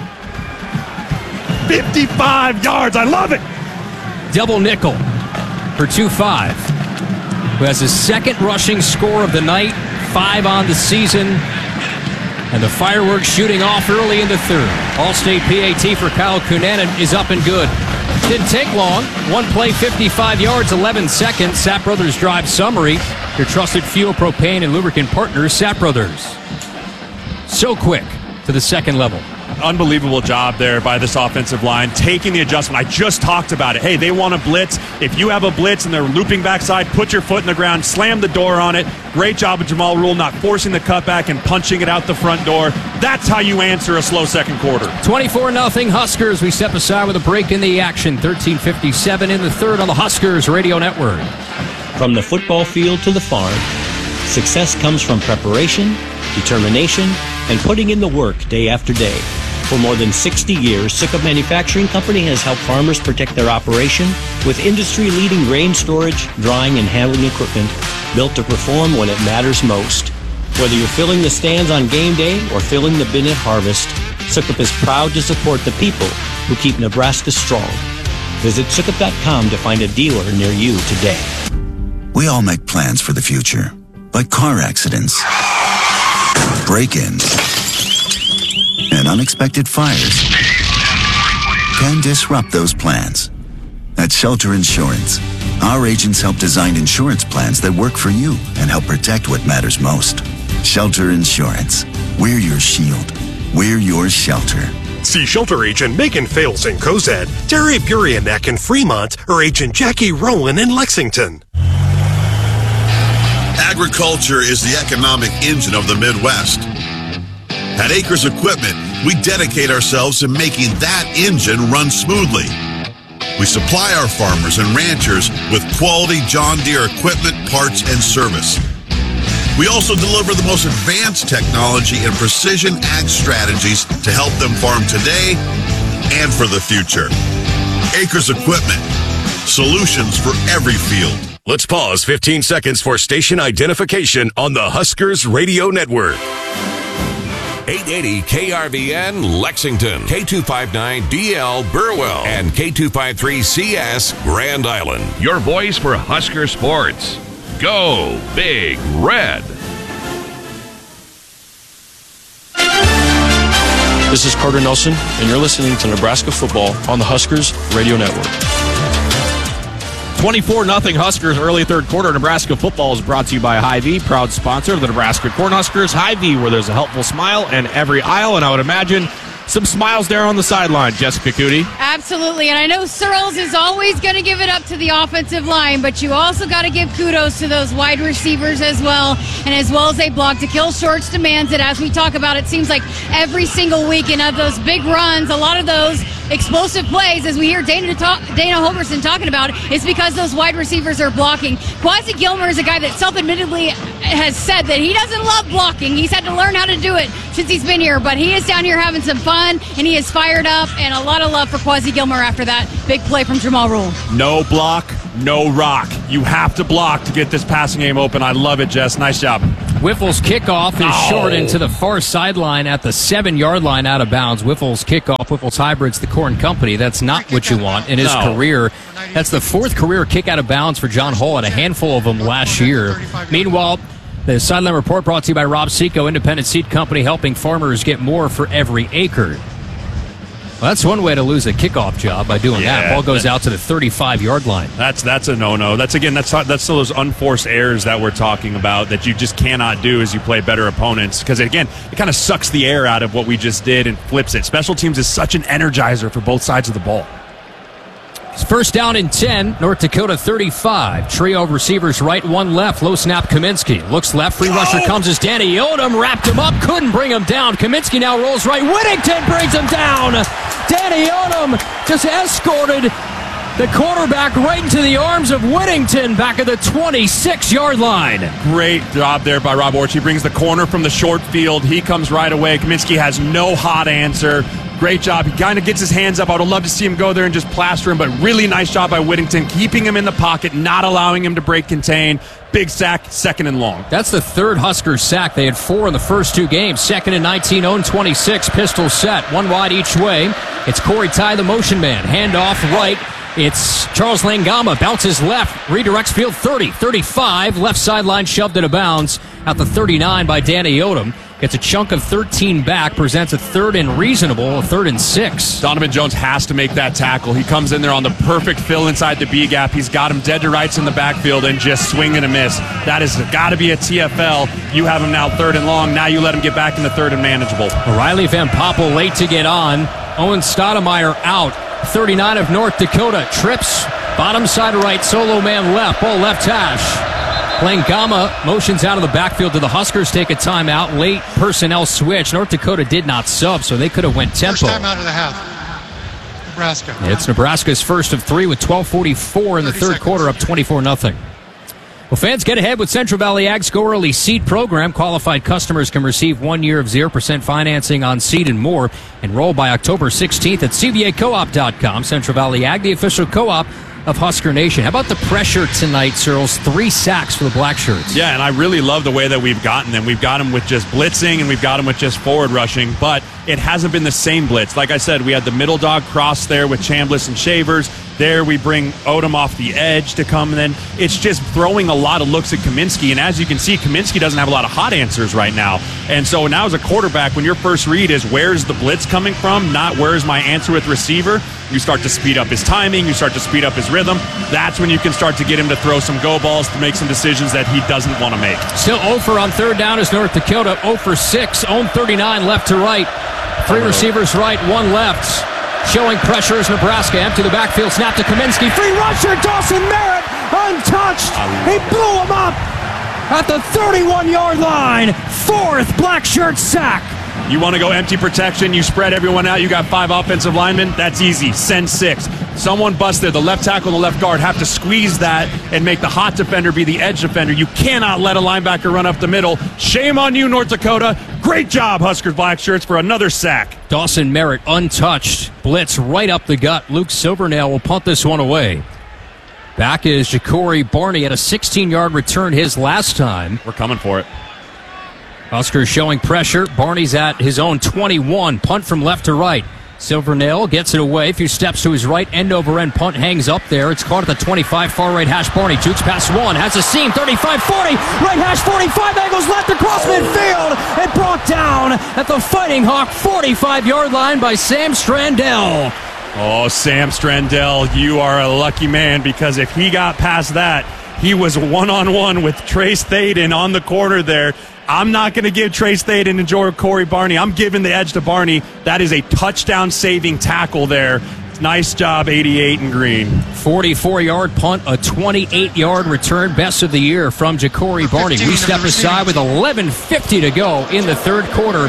fifty-five yards. I love it. Double nickel for two five, who has his second rushing score of the night, five on the season, and the fireworks shooting off early in the third. All-State P A T for Kyle Cunanan is up and good. Didn't take long. One play, fifty-five yards, eleven seconds. Sapp Brothers Drive Summary, your trusted fuel, propane, and lubricant partners, Sapp Brothers. So quick to the second level. Unbelievable job there by this offensive line, taking the adjustment. I just talked about it. Hey, they want a blitz. If you have a blitz and they're looping backside, put your foot in the ground, slam the door on it. Great job of Jamal Rule not forcing the cutback and punching it out the front door. That's how you answer a slow second quarter. twenty-four nothing Huskers. We step aside with a break in the action. thirteen fifty-seven in the third on the Huskers Radio Network. From the football field to the farm, success comes from preparation, determination, and putting in the work day after day. For more than sixty years, Sukup Manufacturing Company has helped farmers protect their operation with industry-leading grain storage, drying, and handling equipment built to perform when it matters most. Whether you're filling the stands on game day or filling the bin at harvest, Sukup is proud to support the people who keep Nebraska strong. Visit sukup dot com to find a dealer near you today. We all make plans for the future, but car accidents, break-ins, and unexpected fires can disrupt those plans. At Shelter Insurance, our agents help design insurance plans that work for you and help protect what matters most. Shelter Insurance. We're your shield. We're your shelter. See Shelter Agent Megan Fales in Cozad, Terry Buryanek in Fremont, or Agent Jackie Rowland in Lexington. Agriculture is the economic engine of the Midwest. At Acres Equipment, we dedicate ourselves to making that engine run smoothly. We supply our farmers and ranchers with quality John Deere equipment, parts, and service. We also deliver the most advanced technology and precision ag strategies to help them farm today and for the future. Acres Equipment, solutions for every field. Let's pause fifteen seconds for station identification on the Huskers Radio Network. eight eighty K R V N Lexington, K two fifty-nine D L Burwell, and K two fifty-three C S Grand Island. Your voice for Husker sports. Go Big Red. This is Carter Nelson, and you're listening to Nebraska Football on the Huskers Radio Network. twenty-four nothing Huskers early third quarter. Nebraska football is brought to you by Hy-Vee, proud sponsor of the Nebraska Cornhuskers. Hy-Vee, where there's a helpful smile in every aisle, and I would imagine some smiles there on the sideline. Jessica Cootie. Absolutely, and I know Searles is always going to give it up to the offensive line, but you also got to give kudos to those wide receivers as well, and as well as they block. Akil Shorts demands it. As we talk about, it seems like every single week, and of those big runs, a lot of those explosive plays, as we hear Dana talk, Dana Holgerson talking about, is because those wide receivers are blocking. Quasi Gilmer is a guy that self-admittedly has said that he doesn't love blocking. He's had to learn how to do it since he's been here, but he is down here having some fun, and he is fired up, and a lot of love for Quasi Gilmer after that big play from Jamal Rule. No block, no rock. You have to block to get this passing game open. I love it, Jess. Nice job. Whiffle's kickoff is Oh. short into the far sideline at the seven-yard line out of bounds. Whiffle's kickoff, Whiffle's Hybrids, the Corn Company. That's not what you want in his No. career. That's the fourth career kick out of bounds for John Hull, and a handful of them last year. Meanwhile, the Sideline Report brought to you by Rob Seco, Independent Seed Company, helping farmers get more for every acre. Well, that's one way to lose a kickoff job by doing Yeah, that. Ball goes that- out to the thirty-five-yard line. That's that's a no-no. That's again that's that's still those unforced errors that we're talking about that you just cannot do as you play better opponents, because again it kind of sucks the air out of what we just did and flips it. Special teams is such an energizer for both sides of the ball. It's first down and ten, North Dakota thirty-five. Trio of receivers right, one left. Low snap, Kaminsky. Looks left, free rusher comes as Danny Odom. Wrapped him up, couldn't bring him down. Kaminsky now rolls right. Whittington brings him down. Danny Odom just escorted the quarterback right into the arms of Whittington back at the twenty-six-yard line. Great job there by Rob Orch. He brings the corner from the short field. He comes right away. Kaminsky has no hot answer. Great job. He kind of gets his hands up. I would love to see him go there and just plaster him, but really nice job by Whittington, keeping him in the pocket, not allowing him to break contain. Big sack, second and long. That's the third Huskers sack. They had four in the first two games. Second and nineteen, own twenty-six. Pistol set, one wide each way. It's Corey Ty, the motion man. Handoff right. It's Charles Langama. Bounces left. Redirects field thirty, thirty-five. Left sideline shoved into bounds at the thirty-nine by Danny Odom. Gets a chunk of thirteen back. Presents a third and reasonable, a third and six. Donovan Jones has to make that tackle. He comes in there on the perfect fill inside the B gap. He's got him dead to rights in the backfield and just swing and a miss. That has got to be a T F L. You have him now third and long. Now you let him get back into third and manageable. Riley Van Poppel late to get on. Owen Stoudemire out. thirty-nine of North Dakota. Trips. Bottom side right. Solo man left. Ball left hash. Langama motions out of the backfield to the Huskers. Take a timeout. Late personnel switch. North Dakota did not sub, so they could have went tempo. First time out of the half. Nebraska. It's Nebraska's first of three with twelve forty-four in the third quarter, up twenty-four nothing. Well, fans, get ahead with Central Valley Ag's Go Early Seed program. Qualified customers can receive one year of zero percent financing on seed and more. Enroll by October sixteenth at C V A co op dot com. Central Valley Ag, the official co-op of Husker Nation. How about the pressure tonight, Searles? Three sacks for the Black Shirts. Yeah, and I really love the way that we've gotten them. We've got them with just blitzing, and we've got them with just forward rushing, but it hasn't been the same blitz. Like I said, we had the middle dog cross there with Chambliss and Shavers. There we bring Odom off the edge to come, and then it's just throwing a lot of looks at Kaminsky, and as you can see, Kaminsky doesn't have a lot of hot answers right now. And so now as a quarterback, when your first read is where's the blitz coming from, not where's my answer with receiver, you start to speed up his timing, you start to speed up his rhythm. That's when you can start to get him to throw some go balls, to make some decisions that he doesn't want to make. Still oh for on third down is North Dakota. oh for six, own thirty-nine left to right. Three receivers right, one left. Showing pressure is Nebraska. Empty the backfield, snap to Kaminsky. Free rusher, Dawson Merritt, untouched. He blew him up at the thirty-one-yard line. Fourth Black Shirt sack. You want to go empty protection, you spread everyone out, you got five offensive linemen, that's easy. Send six. Someone bust there. The left tackle and the left guard have to squeeze that and make the hot defender be the edge defender. You cannot let a linebacker run up the middle. Shame on you, North Dakota. Great job, Huskers Black Shirts, for another sack. Dawson Merritt untouched. Blitz right up the gut. Luke Silvernail will punt this one away. Back is Ja'Cory Barney at a sixteen-yard return his last time. We're coming for it. Huskers showing pressure. Barney's at his own twenty-one. Punt from left to right. Silvernail gets it away. A few steps to his right. End over end punt hangs up there. It's caught at the twenty-five. Far right hash. Barney jukes past one. Has a seam. thirty-five forty. Right hash forty-five. Angles left across midfield. And brought down at the Fighting Hawk forty-five-yard line by Sam Strandell. Oh, Sam Strandell, you are a lucky man, because if he got past that, he was one-on-one with Trace Thaden on the corner there. I'm not going to give Trace Thaden and Ja'Cory Barney. I'm giving the edge to Barney. That is a touchdown-saving tackle there. Nice job, eighty-eight and green. forty-four-yard punt, a twenty-eight-yard return. Best of the year from Ja'Cory Barney. We step aside with eleven fifty to go in the third quarter.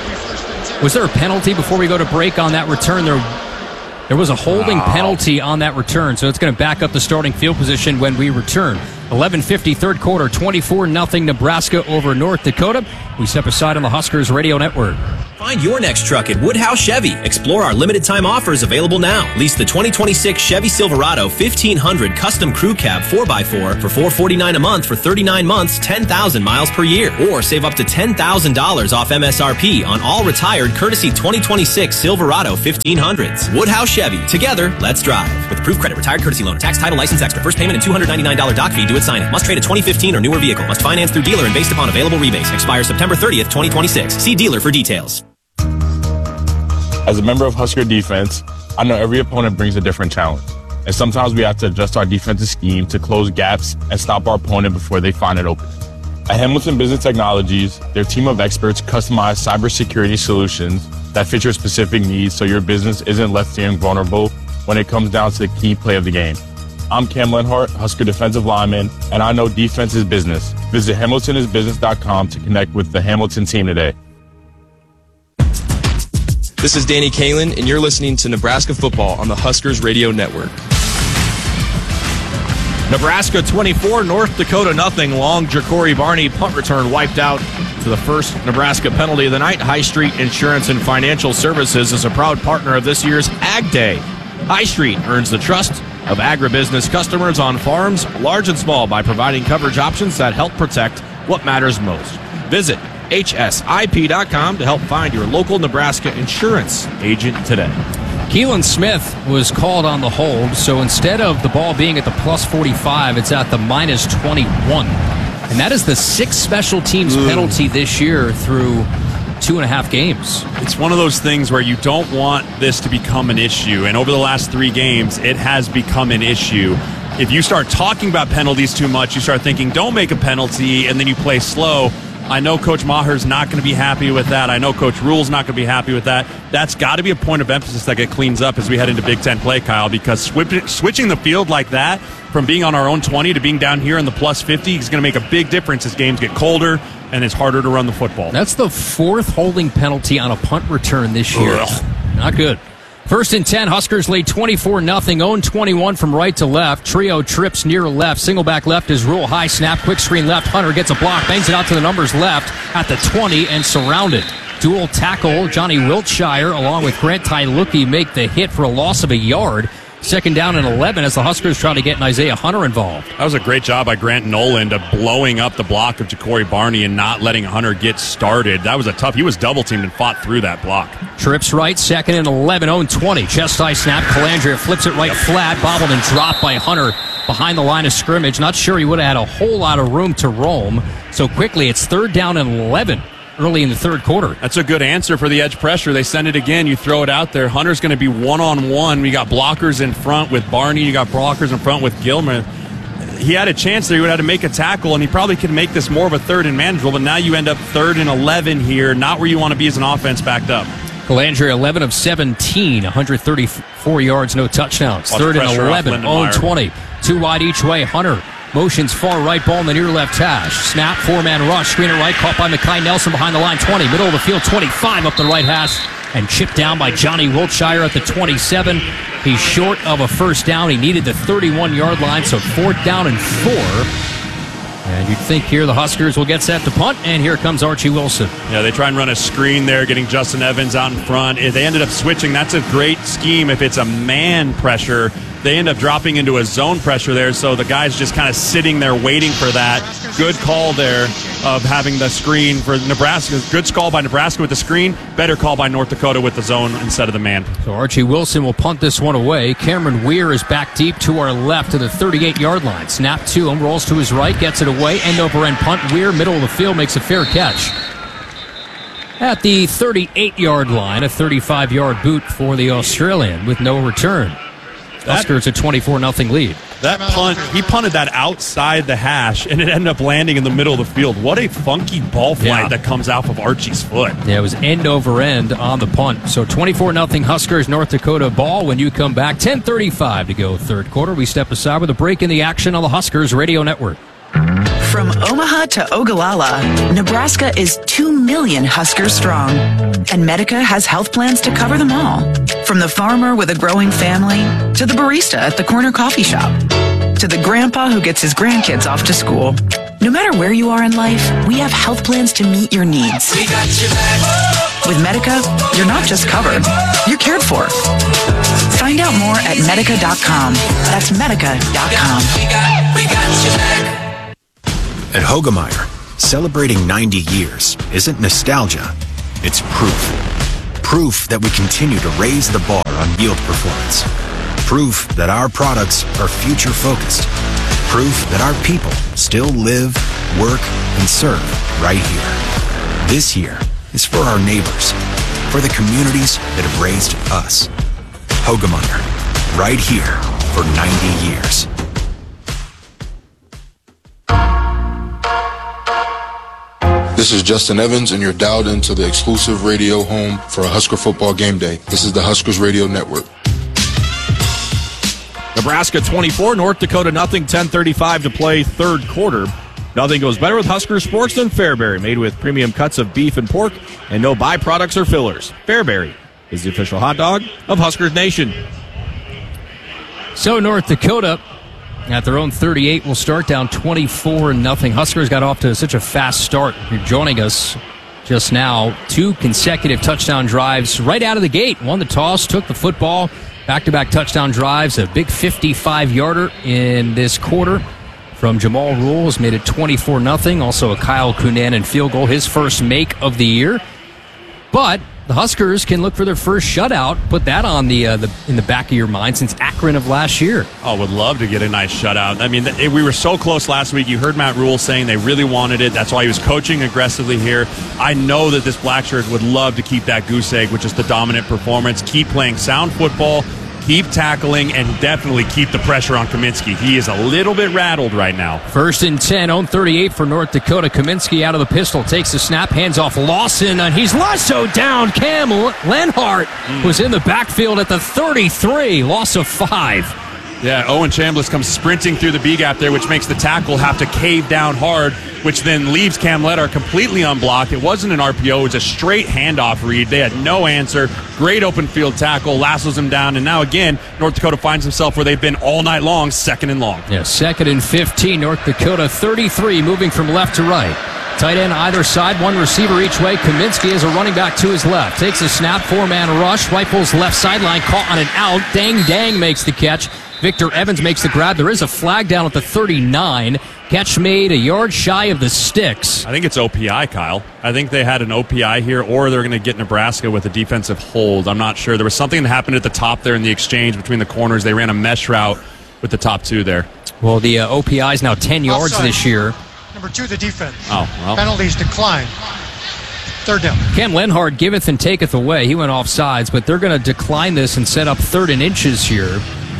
Was there a penalty before we go to break on that return? There There was a holding wow. penalty on that return, so it's going to back up the starting field position when we return. eleven fifty, third quarter, twenty-four nothing Nebraska over North Dakota. We step aside on the Huskers Radio Network. Find your next truck at Woodhouse Chevy. Explore our limited time offers available now. Lease the twenty twenty-six Chevy Silverado fifteen hundred Custom Crew Cab four by four for four hundred forty-nine dollars a month for thirty-nine months, ten thousand miles per year. Or save up to ten thousand dollars off M S R P on all retired courtesy twenty twenty-six Silverado fifteen hundreds. Woodhouse Chevy. Together, let's drive. With approved credit, retired courtesy loaner, tax, title, license extra. First payment and two hundred ninety-nine dollars doc fee due at signing. Must trade a twenty fifteen or newer vehicle. Must finance through dealer and based upon available rebates. Expires September thirtieth, twenty twenty-six. See dealer for details. As a member of Husker defense, I know every opponent brings a different challenge. And sometimes we have to adjust our defensive scheme to close gaps and stop our opponent before they find it open. At Hamilton Business Technologies, their team of experts customize cybersecurity solutions that fit your specific needs so your business isn't left feeling vulnerable when it comes down to the key play of the game. I'm Cam Lenhart, Husker defensive lineman, and I know defense is business. Visit hamilton is business dot com to connect with the Hamilton team today. This is Danny Kalin, and you're listening to Nebraska Football on the Huskers Radio Network. Nebraska twenty-four, North Dakota nothing. Long Ja'Cory Barney punt return wiped out to the first Nebraska penalty of the night. High Street Insurance and Financial Services is a proud partner of this year's Ag Day. High Street earns the trust of agribusiness customers on farms, large and small, by providing coverage options that help protect what matters most. Visit H S I P dot com to help find your local Nebraska insurance agent today. Keelan Smith was called on the hold, so instead of the ball being at the plus forty-five, it's at the minus twenty-one. And that is the sixth special teams Ooh. penalty this year through two and a half games. It's one of those things where you don't want this to become an issue, and over the last three games, it has become an issue. If you start talking about penalties too much, you start thinking, don't make a penalty, and then you play slow. I know Coach Maher's not going to be happy with that. I know Coach Rule's not going to be happy with that. That's got to be a point of emphasis that get cleans up as we head into Big Ten play, Kyle, because switching the field like that from being on our own twenty to being down here in the plus fifty is going to make a big difference as games get colder and it's harder to run the football. That's the fourth holding penalty on a punt return this year. Ugh. Not good. First and ten, Huskers lead twenty-four nothing. Own twenty-one from right to left. Trio trips near left. Single back left is Rule. High snap. Quick screen left. Hunter gets a block. Bangs it out to the numbers left at the twenty and surrounded. Dual tackle. Johnny Wiltshire along with Grant Tyluki make the hit for a loss of a yard. Second down and eleven as the Huskers try to get Isaiah Hunter involved. That was a great job by Grant Noland of blowing up the block of Ja'Cory Barney and not letting Hunter get started. That was a tough. He was double teamed and fought through that block. Trips right, second and eleven, own twenty. Chest high snap. Calandria flips it right flat, bobbled and dropped by Hunter behind the line of scrimmage. Not sure he would have had a whole lot of room to roam. So quickly, it's third down and eleven. Early in the third quarter. That's a good answer for the edge pressure. They send it again. You throw it out there. Hunter's going to be one-on-one. We got blockers in front with Barney. You got blockers in front with Gilmer. He had a chance there. He would have to make a tackle, and he probably could make this more of a third and manageable, but now you end up third and eleven here. Not where you want to be as an offense backed up. Calandria, eleven of seventeen, one hundred thirty-four yards, no touchdowns. Watch third and eleven, own Meyer. twenty. Two wide each way. Hunter motions far right, ball in the near left hash. Snap, four-man rush, screener right, caught by Mekhi Nelson behind the line, twenty. Middle of the field, twenty-five up the right hash, and chipped down by Johnny Wiltshire at the twenty-seven. He's short of a first down. He needed the thirty-one-yard line, so fourth down and four. And you'd think here the Huskers will get set to punt, and here comes Archie Wilson. Yeah, they try and run a screen there, getting Justin Evans out in front. They ended up switching. That's a great scheme if it's a man pressure. They end up dropping into a zone pressure there, so the guy's just kind of sitting there waiting for that. Good call there of having the screen for Nebraska. Good call by Nebraska with the screen. Better call by North Dakota with the zone instead of the man. So Archie Wilson will punt this one away. Cameron Weir is back deep to our left to the thirty-eight-yard line. Snap to him, rolls to his right, gets it away. End over end punt. Weir, middle of the field, makes a fair catch. At the thirty-eight-yard line, a thirty-five-yard boot for the Australian with no return. Huskers a twenty-four nothing lead. That punt, he punted that outside the hash, and it ended up landing in the middle of the field. What a funky ball flight yeah. that comes off of Archie's foot. Yeah, it was end over end on the punt. So twenty-four nothing Huskers, North Dakota ball when you come back. ten thirty-five to go third quarter. We step aside with a break in the action on the Huskers Radio Network. From Omaha to Ogallala, Nebraska is two million Huskers strong. And Medica has health plans to cover them all. From the farmer with a growing family, to the barista at the corner coffee shop, to the grandpa who gets his grandkids off to school. No matter where you are in life, we have health plans to meet your needs. We got your back. With Medica, you're not just covered, you're cared for. Find out more at medica dot com. That's medica dot com. At Hogemeyer, celebrating ninety years isn't nostalgia, it's proof. Proof that we continue to raise the bar on yield performance. Proof that our products are future-focused. Proof that our people still live, work, and serve right here. This year is for our neighbors, for the communities that have raised us. Hogemeyer, right here for ninety years. This is Justin Evans, and you're dialed into the exclusive radio home for a Husker football game day. This is the Huskers Radio Network. Nebraska twenty-four, North Dakota nothing, ten thirty-five to play third quarter. Nothing goes better with Husker Sports than Fairberry, made with premium cuts of beef and pork and no byproducts or fillers. Fairberry is the official hot dog of Huskers Nation. So North Dakota, at their own thirty-eight, will start down twenty-four nothing. Huskers got off to such a fast start. You're joining us just now. Two consecutive touchdown drives right out of the gate. Won the toss, took the football. Back-to-back touchdown drives. A big fifty-five-yarder in this quarter from Jamal Rules. Made it twenty-four nothing. Also a Kyle Cunanan field goal, his first make of the year. But the Huskers can look for their first shutout. Put that on the, uh, the in the back of your mind since Akron of last year. Oh, would love to get a nice shutout. I mean, it, we were so close last week. You heard Matt Rule saying they really wanted it. That's why he was coaching aggressively here. I know that this Black Shirt would love to keep that goose egg, which is the dominant performance. Keep playing sound football. Keep tackling, and definitely keep the pressure on Kaminsky. He is a little bit rattled right now. First and ten, own thirty-eight for North Dakota. Kaminsky out of the pistol, takes the snap, hands off Lawson, and he's lassoed down. Cam Lenhart mm. was in the backfield at the thirty-three, loss of five. Yeah, Owen Chambliss comes sprinting through the B-gap there, which makes the tackle have to cave down hard, which then leaves Cam Lenhart completely unblocked. It wasn't an R P O. It was a straight handoff read. They had no answer. Great open field tackle, lassos him down, and now again, North Dakota finds himself where they've been all night long, second and long. Yeah, second and fifteen, North Dakota thirty-three, moving from left to right. Tight end either side, one receiver each way. Kaminsky is a running back to his left. Takes a snap, four-man rush, rifles left sideline, caught on an out. Dang Dang makes the catch. Victor Evans makes the grab. There is a flag down at the thirty-nine. Catch made a yard shy of the sticks. I think it's O P I, Kyle. I think they had an O P I here, or they're going to get Nebraska with a defensive hold. I'm not sure. There was something that happened at the top there in the exchange between the corners. They ran a mesh route with the top two there. Well, the uh, O P I is now ten yards Offside. this year. Number two, the defense. Oh, well. Penalties decline. Third down. Cam Lenhart giveth and taketh away. He went off sides, but they're going to decline this and set up third and inches here.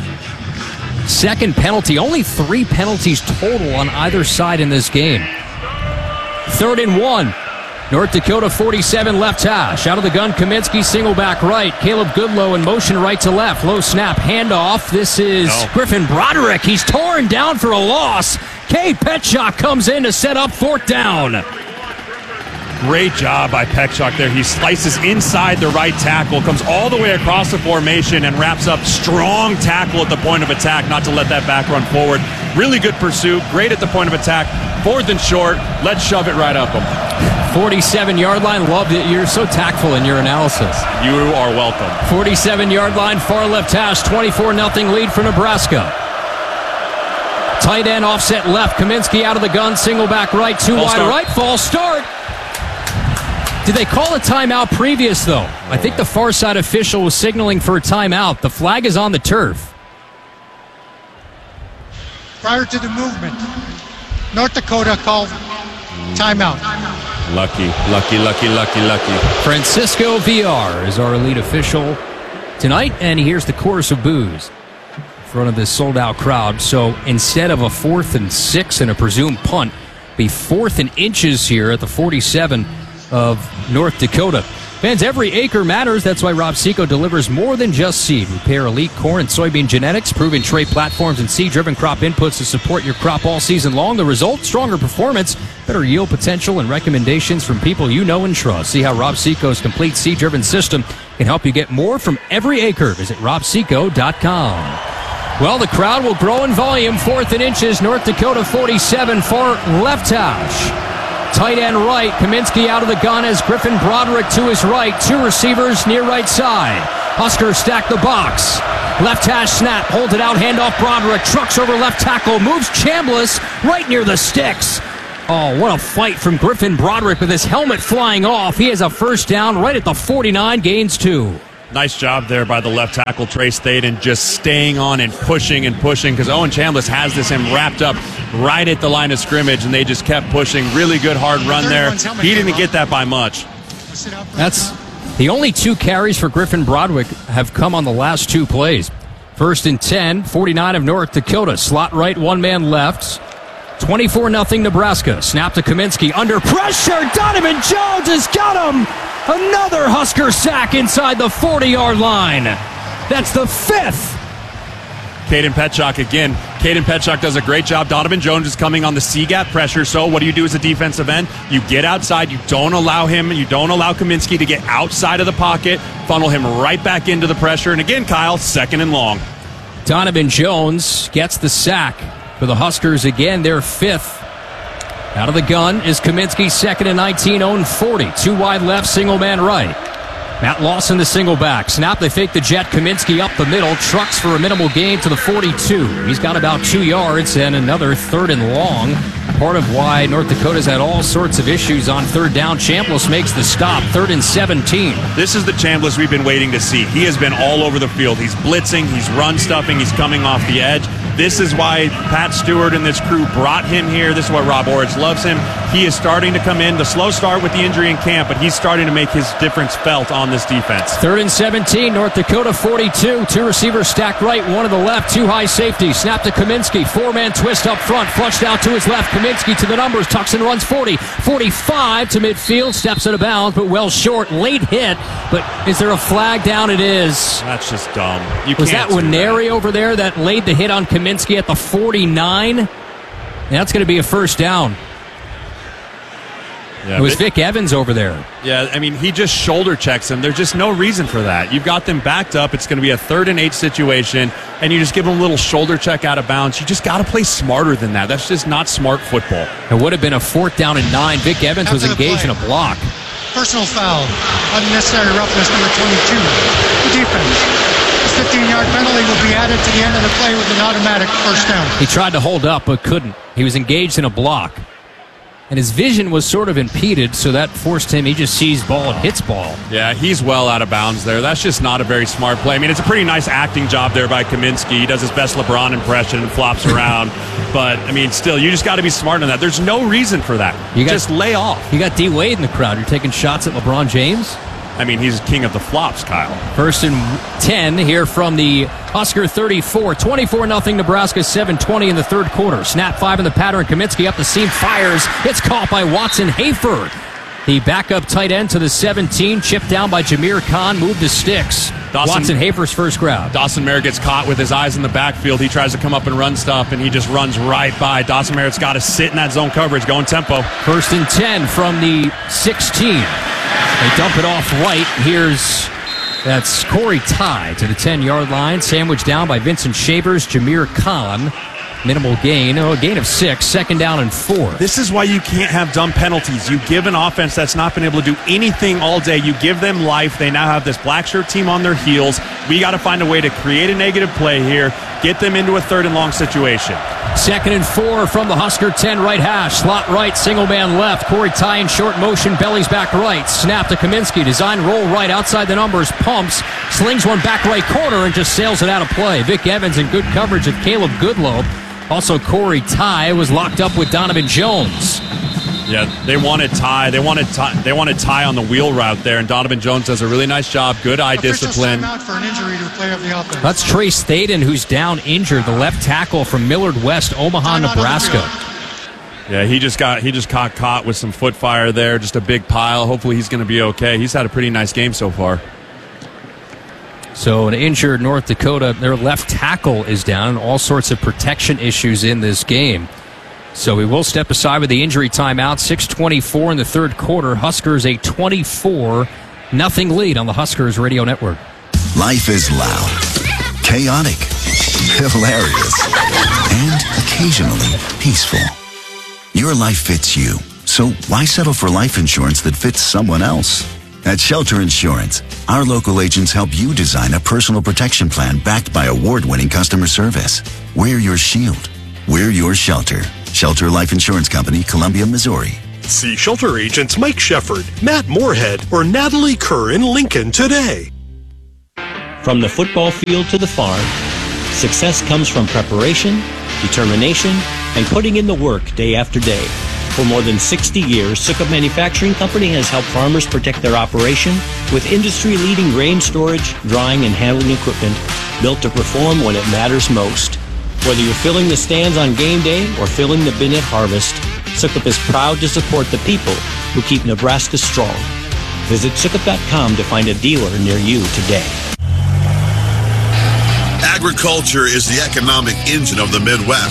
Second penalty. Only three penalties total on either side in this game. Third and one. North Dakota forty-seven left hash. Out of the gun, Kaminsky, single back right. Caleb Goodlow in motion right to left. Low snap, handoff. This is no. Griffin Broderick. He's torn down for a loss. Kay Petchak comes in to set up fourth down. Great job by Petchak there. He slices inside the right tackle, comes all the way across the formation, and wraps up strong tackle at the point of attack, not to let that back run forward. Really good pursuit. Great at the point of attack. Fourth and short. Let's shove it right up them. forty-seven-yard line. Love it. You're so tactful in your analysis. You are welcome. forty-seven-yard line, far left hash. twenty-four nothing lead for Nebraska. Tight end offset left. Kaminsky out of the gun. Single back right. Two False wide start. right. False start. Did they call a timeout previous, though? I think the far side official was signaling for a timeout. The flag is on the turf. Prior to the movement, North Dakota called timeout. Lucky, lucky, lucky, lucky, lucky. Francisco Villar is our lead official tonight, and he hears the chorus of boos in front of this sold-out crowd. So instead of a fourth and six and a presumed punt, be fourth and inches here at the forty-seven of North Dakota. Fans, every acre matters. That's why Rob Seco delivers more than just seed. We pair elite corn and soybean genetics, proven trait platforms, and seed-driven crop inputs to support your crop all season long. The result? Stronger performance, better yield potential, and recommendations from people you know and trust. See how Rob Seco's complete seed-driven system can help you get more from every acre. Visit rob seco dot com. Well, the crowd will grow in volume. Fourth and inches, North Dakota forty-seven, far left hash. Tight end right. Kaminsky out of the gun as Griffin Broderick to his right. Two receivers near right side. Huskers stack the box. Left hash snap. Holds it out. Handoff Broderick. Trucks over left tackle. Moves Chambliss right near the sticks. Oh, what a fight from Griffin Broderick with his helmet flying off. He has a first down right at the forty-nine. Gains two. Nice job there by the left tackle, Trey Staten, just staying on and pushing and pushing because Owen Chambliss has this him wrapped up right at the line of scrimmage, and they just kept pushing. Really good hard run there. He didn't get that by much. That's the only two carries for Griffin Broderick have come on the last two plays. First and ten, forty-nine of North Dakota. Slot right, one man left. twenty-four nothing Nebraska. Snap to Kaminsky. Under pressure. Donovan Jones has got him. Another Husker sack inside the forty-yard line. That's the fifth. Caden Petchak again. Caden Petchak does a great job. Donovan Jones is coming on the C-gap pressure. So what do you do as a defensive end? You get outside. You don't allow him. You don't allow Kaminsky to get outside of the pocket. Funnel him right back into the pressure. And again, Kyle, second and long. Donovan Jones gets the sack for the Huskers again. They're fifth. Out of the gun is Kaminsky, second and nineteen, own forty. Two wide left, single man right. Matt Lawson, the single back. Snap, they fake the jet. Kaminsky up the middle. Trucks for a minimal gain to the forty-two. He's got about two yards and another third and long. Part of why North Dakota's had all sorts of issues on third down. Chambliss makes the stop, third and seventeen. This is the Chambliss we've been waiting to see. He has been all over the field. He's blitzing, he's run stuffing, he's coming off the edge. This is why Pat Stewart and this crew brought him here. This is why Rob Orich loves him. He is starting to come in. The slow start with the injury in camp, but he's starting to make his difference felt on this defense. Third and seventeen, North Dakota forty-two. Two receivers stacked right, one to the left, two high safety. Snap to Kaminsky, four-man twist up front, flushed out to his left. Kaminsky to the numbers, tucks and runs forty, forty-five to midfield, steps out of bounds, but well short. Late hit, but is there a flag down? It is. That's just dumb. You Was that can't do Winery that. over there that laid the hit on Kaminsky at the forty-nine? That's going to be a first down. Yeah, it was but- Vic Evans over there. Yeah, I mean, he just shoulder checks him. There's just no reason for that. You've got them backed up. It's going to be a third and eight situation, and you just give them a little shoulder check out of bounds. You just got to play smarter than that. That's just not smart football. It would have been a fourth down and nine. Vic Evans was After the engaged play. in a block. Personal foul. Unnecessary roughness, number twenty-two. The defense. This fifteen-yard penalty will be added to the end of the play with an automatic first down. He tried to hold up but couldn't. He was engaged in a block. And his vision was sort of impeded, so that forced him. He just sees ball and hits ball. Yeah, he's well out of bounds there. That's just not a very smart play. I mean, it's a pretty nice acting job there by Kaminsky. He does his best LeBron impression and flops around. But, I mean, still, you just got to be smart on that. There's no reason for that. You got, just lay off. You got D. Wade in the crowd. You're taking shots at LeBron James? I mean, he's king of the flops, Kyle. First and ten here from the Husker thirty-four. twenty-four nothing Nebraska, seven twenty in the third quarter. Snap five in the pattern. Kaminsky up the seam, fires. It's caught by Watson Hayford. The backup tight end to the seventeen, chipped down by Jameer Khan, moved the sticks. Dawson, Watson Hayford's first grab. Dawson Merritt gets caught with his eyes in the backfield. He tries to come up and run stuff, and he just runs right by. Dawson Merritt's got to sit in that zone coverage, going tempo. First and ten from the sixteen. They dump it off right. Here's, that's Corey Ty to the ten-yard line. Sandwiched down by Vincent Shavers, Jameer Khan. Minimal gain. Oh, a gain of six. Second down and four. This is why you can't have dumb penalties. You give an offense that's not been able to do anything all day. You give them life. They now have this black shirt team on their heels. We got to find a way to create a negative play here. Get them into a third and long situation. Second and four from the Husker ten right hash. Slot right, single man left. Corey Ty in short motion, bellies back right. Snap to Kaminsky. Design roll right outside the numbers. Pumps. Slings one back right corner and just sails it out of play. Vic Evans in good coverage of Caleb Goodlow. Also, Corey Ty was locked up with Donovan Jones. Yeah, they wanted Ty. They wanted Ty. They wanted Ty on the wheel route there, and Donovan Jones does a really nice job. Good eye Official discipline. timeout for an injury to a player of the offense. That's Trey Staten, who's down injured, the left tackle from Millard West, Omaha, Nebraska. Yeah, he just got he just got caught with some foot fire there, just a big pile. Hopefully, he's going to be okay. He's had a pretty nice game so far. So an injured North Dakota, their left tackle is down, and all sorts of protection issues in this game. So we will step aside with the injury timeout. six twenty-four in the third quarter. Huskers a twenty-four nothing lead on the Huskers Radio Network. Life is loud, chaotic, hilarious, and occasionally peaceful. Your life fits you, So why settle for life insurance that fits someone else? At Shelter Insurance, our local agents help you design a personal protection plan backed by award-winning customer service. We're your shield. We're your shelter. Shelter Life Insurance Company, Columbia, Missouri. See Shelter agents Mike Shefford, Matt Moorhead, or Natalie Kerr in Lincoln today. From the football field to the farm, success comes from preparation, determination, and putting in the work day after day. For more than sixty years, Sukup Manufacturing Company has helped farmers protect their operation with industry-leading grain storage, drying, and handling equipment built to perform when it matters most. Whether you're filling the stands on game day or filling the bin at harvest, Sukup is proud to support the people who keep Nebraska strong. Visit Sukup dot com to find a dealer near you today. Agriculture is the economic engine of the Midwest.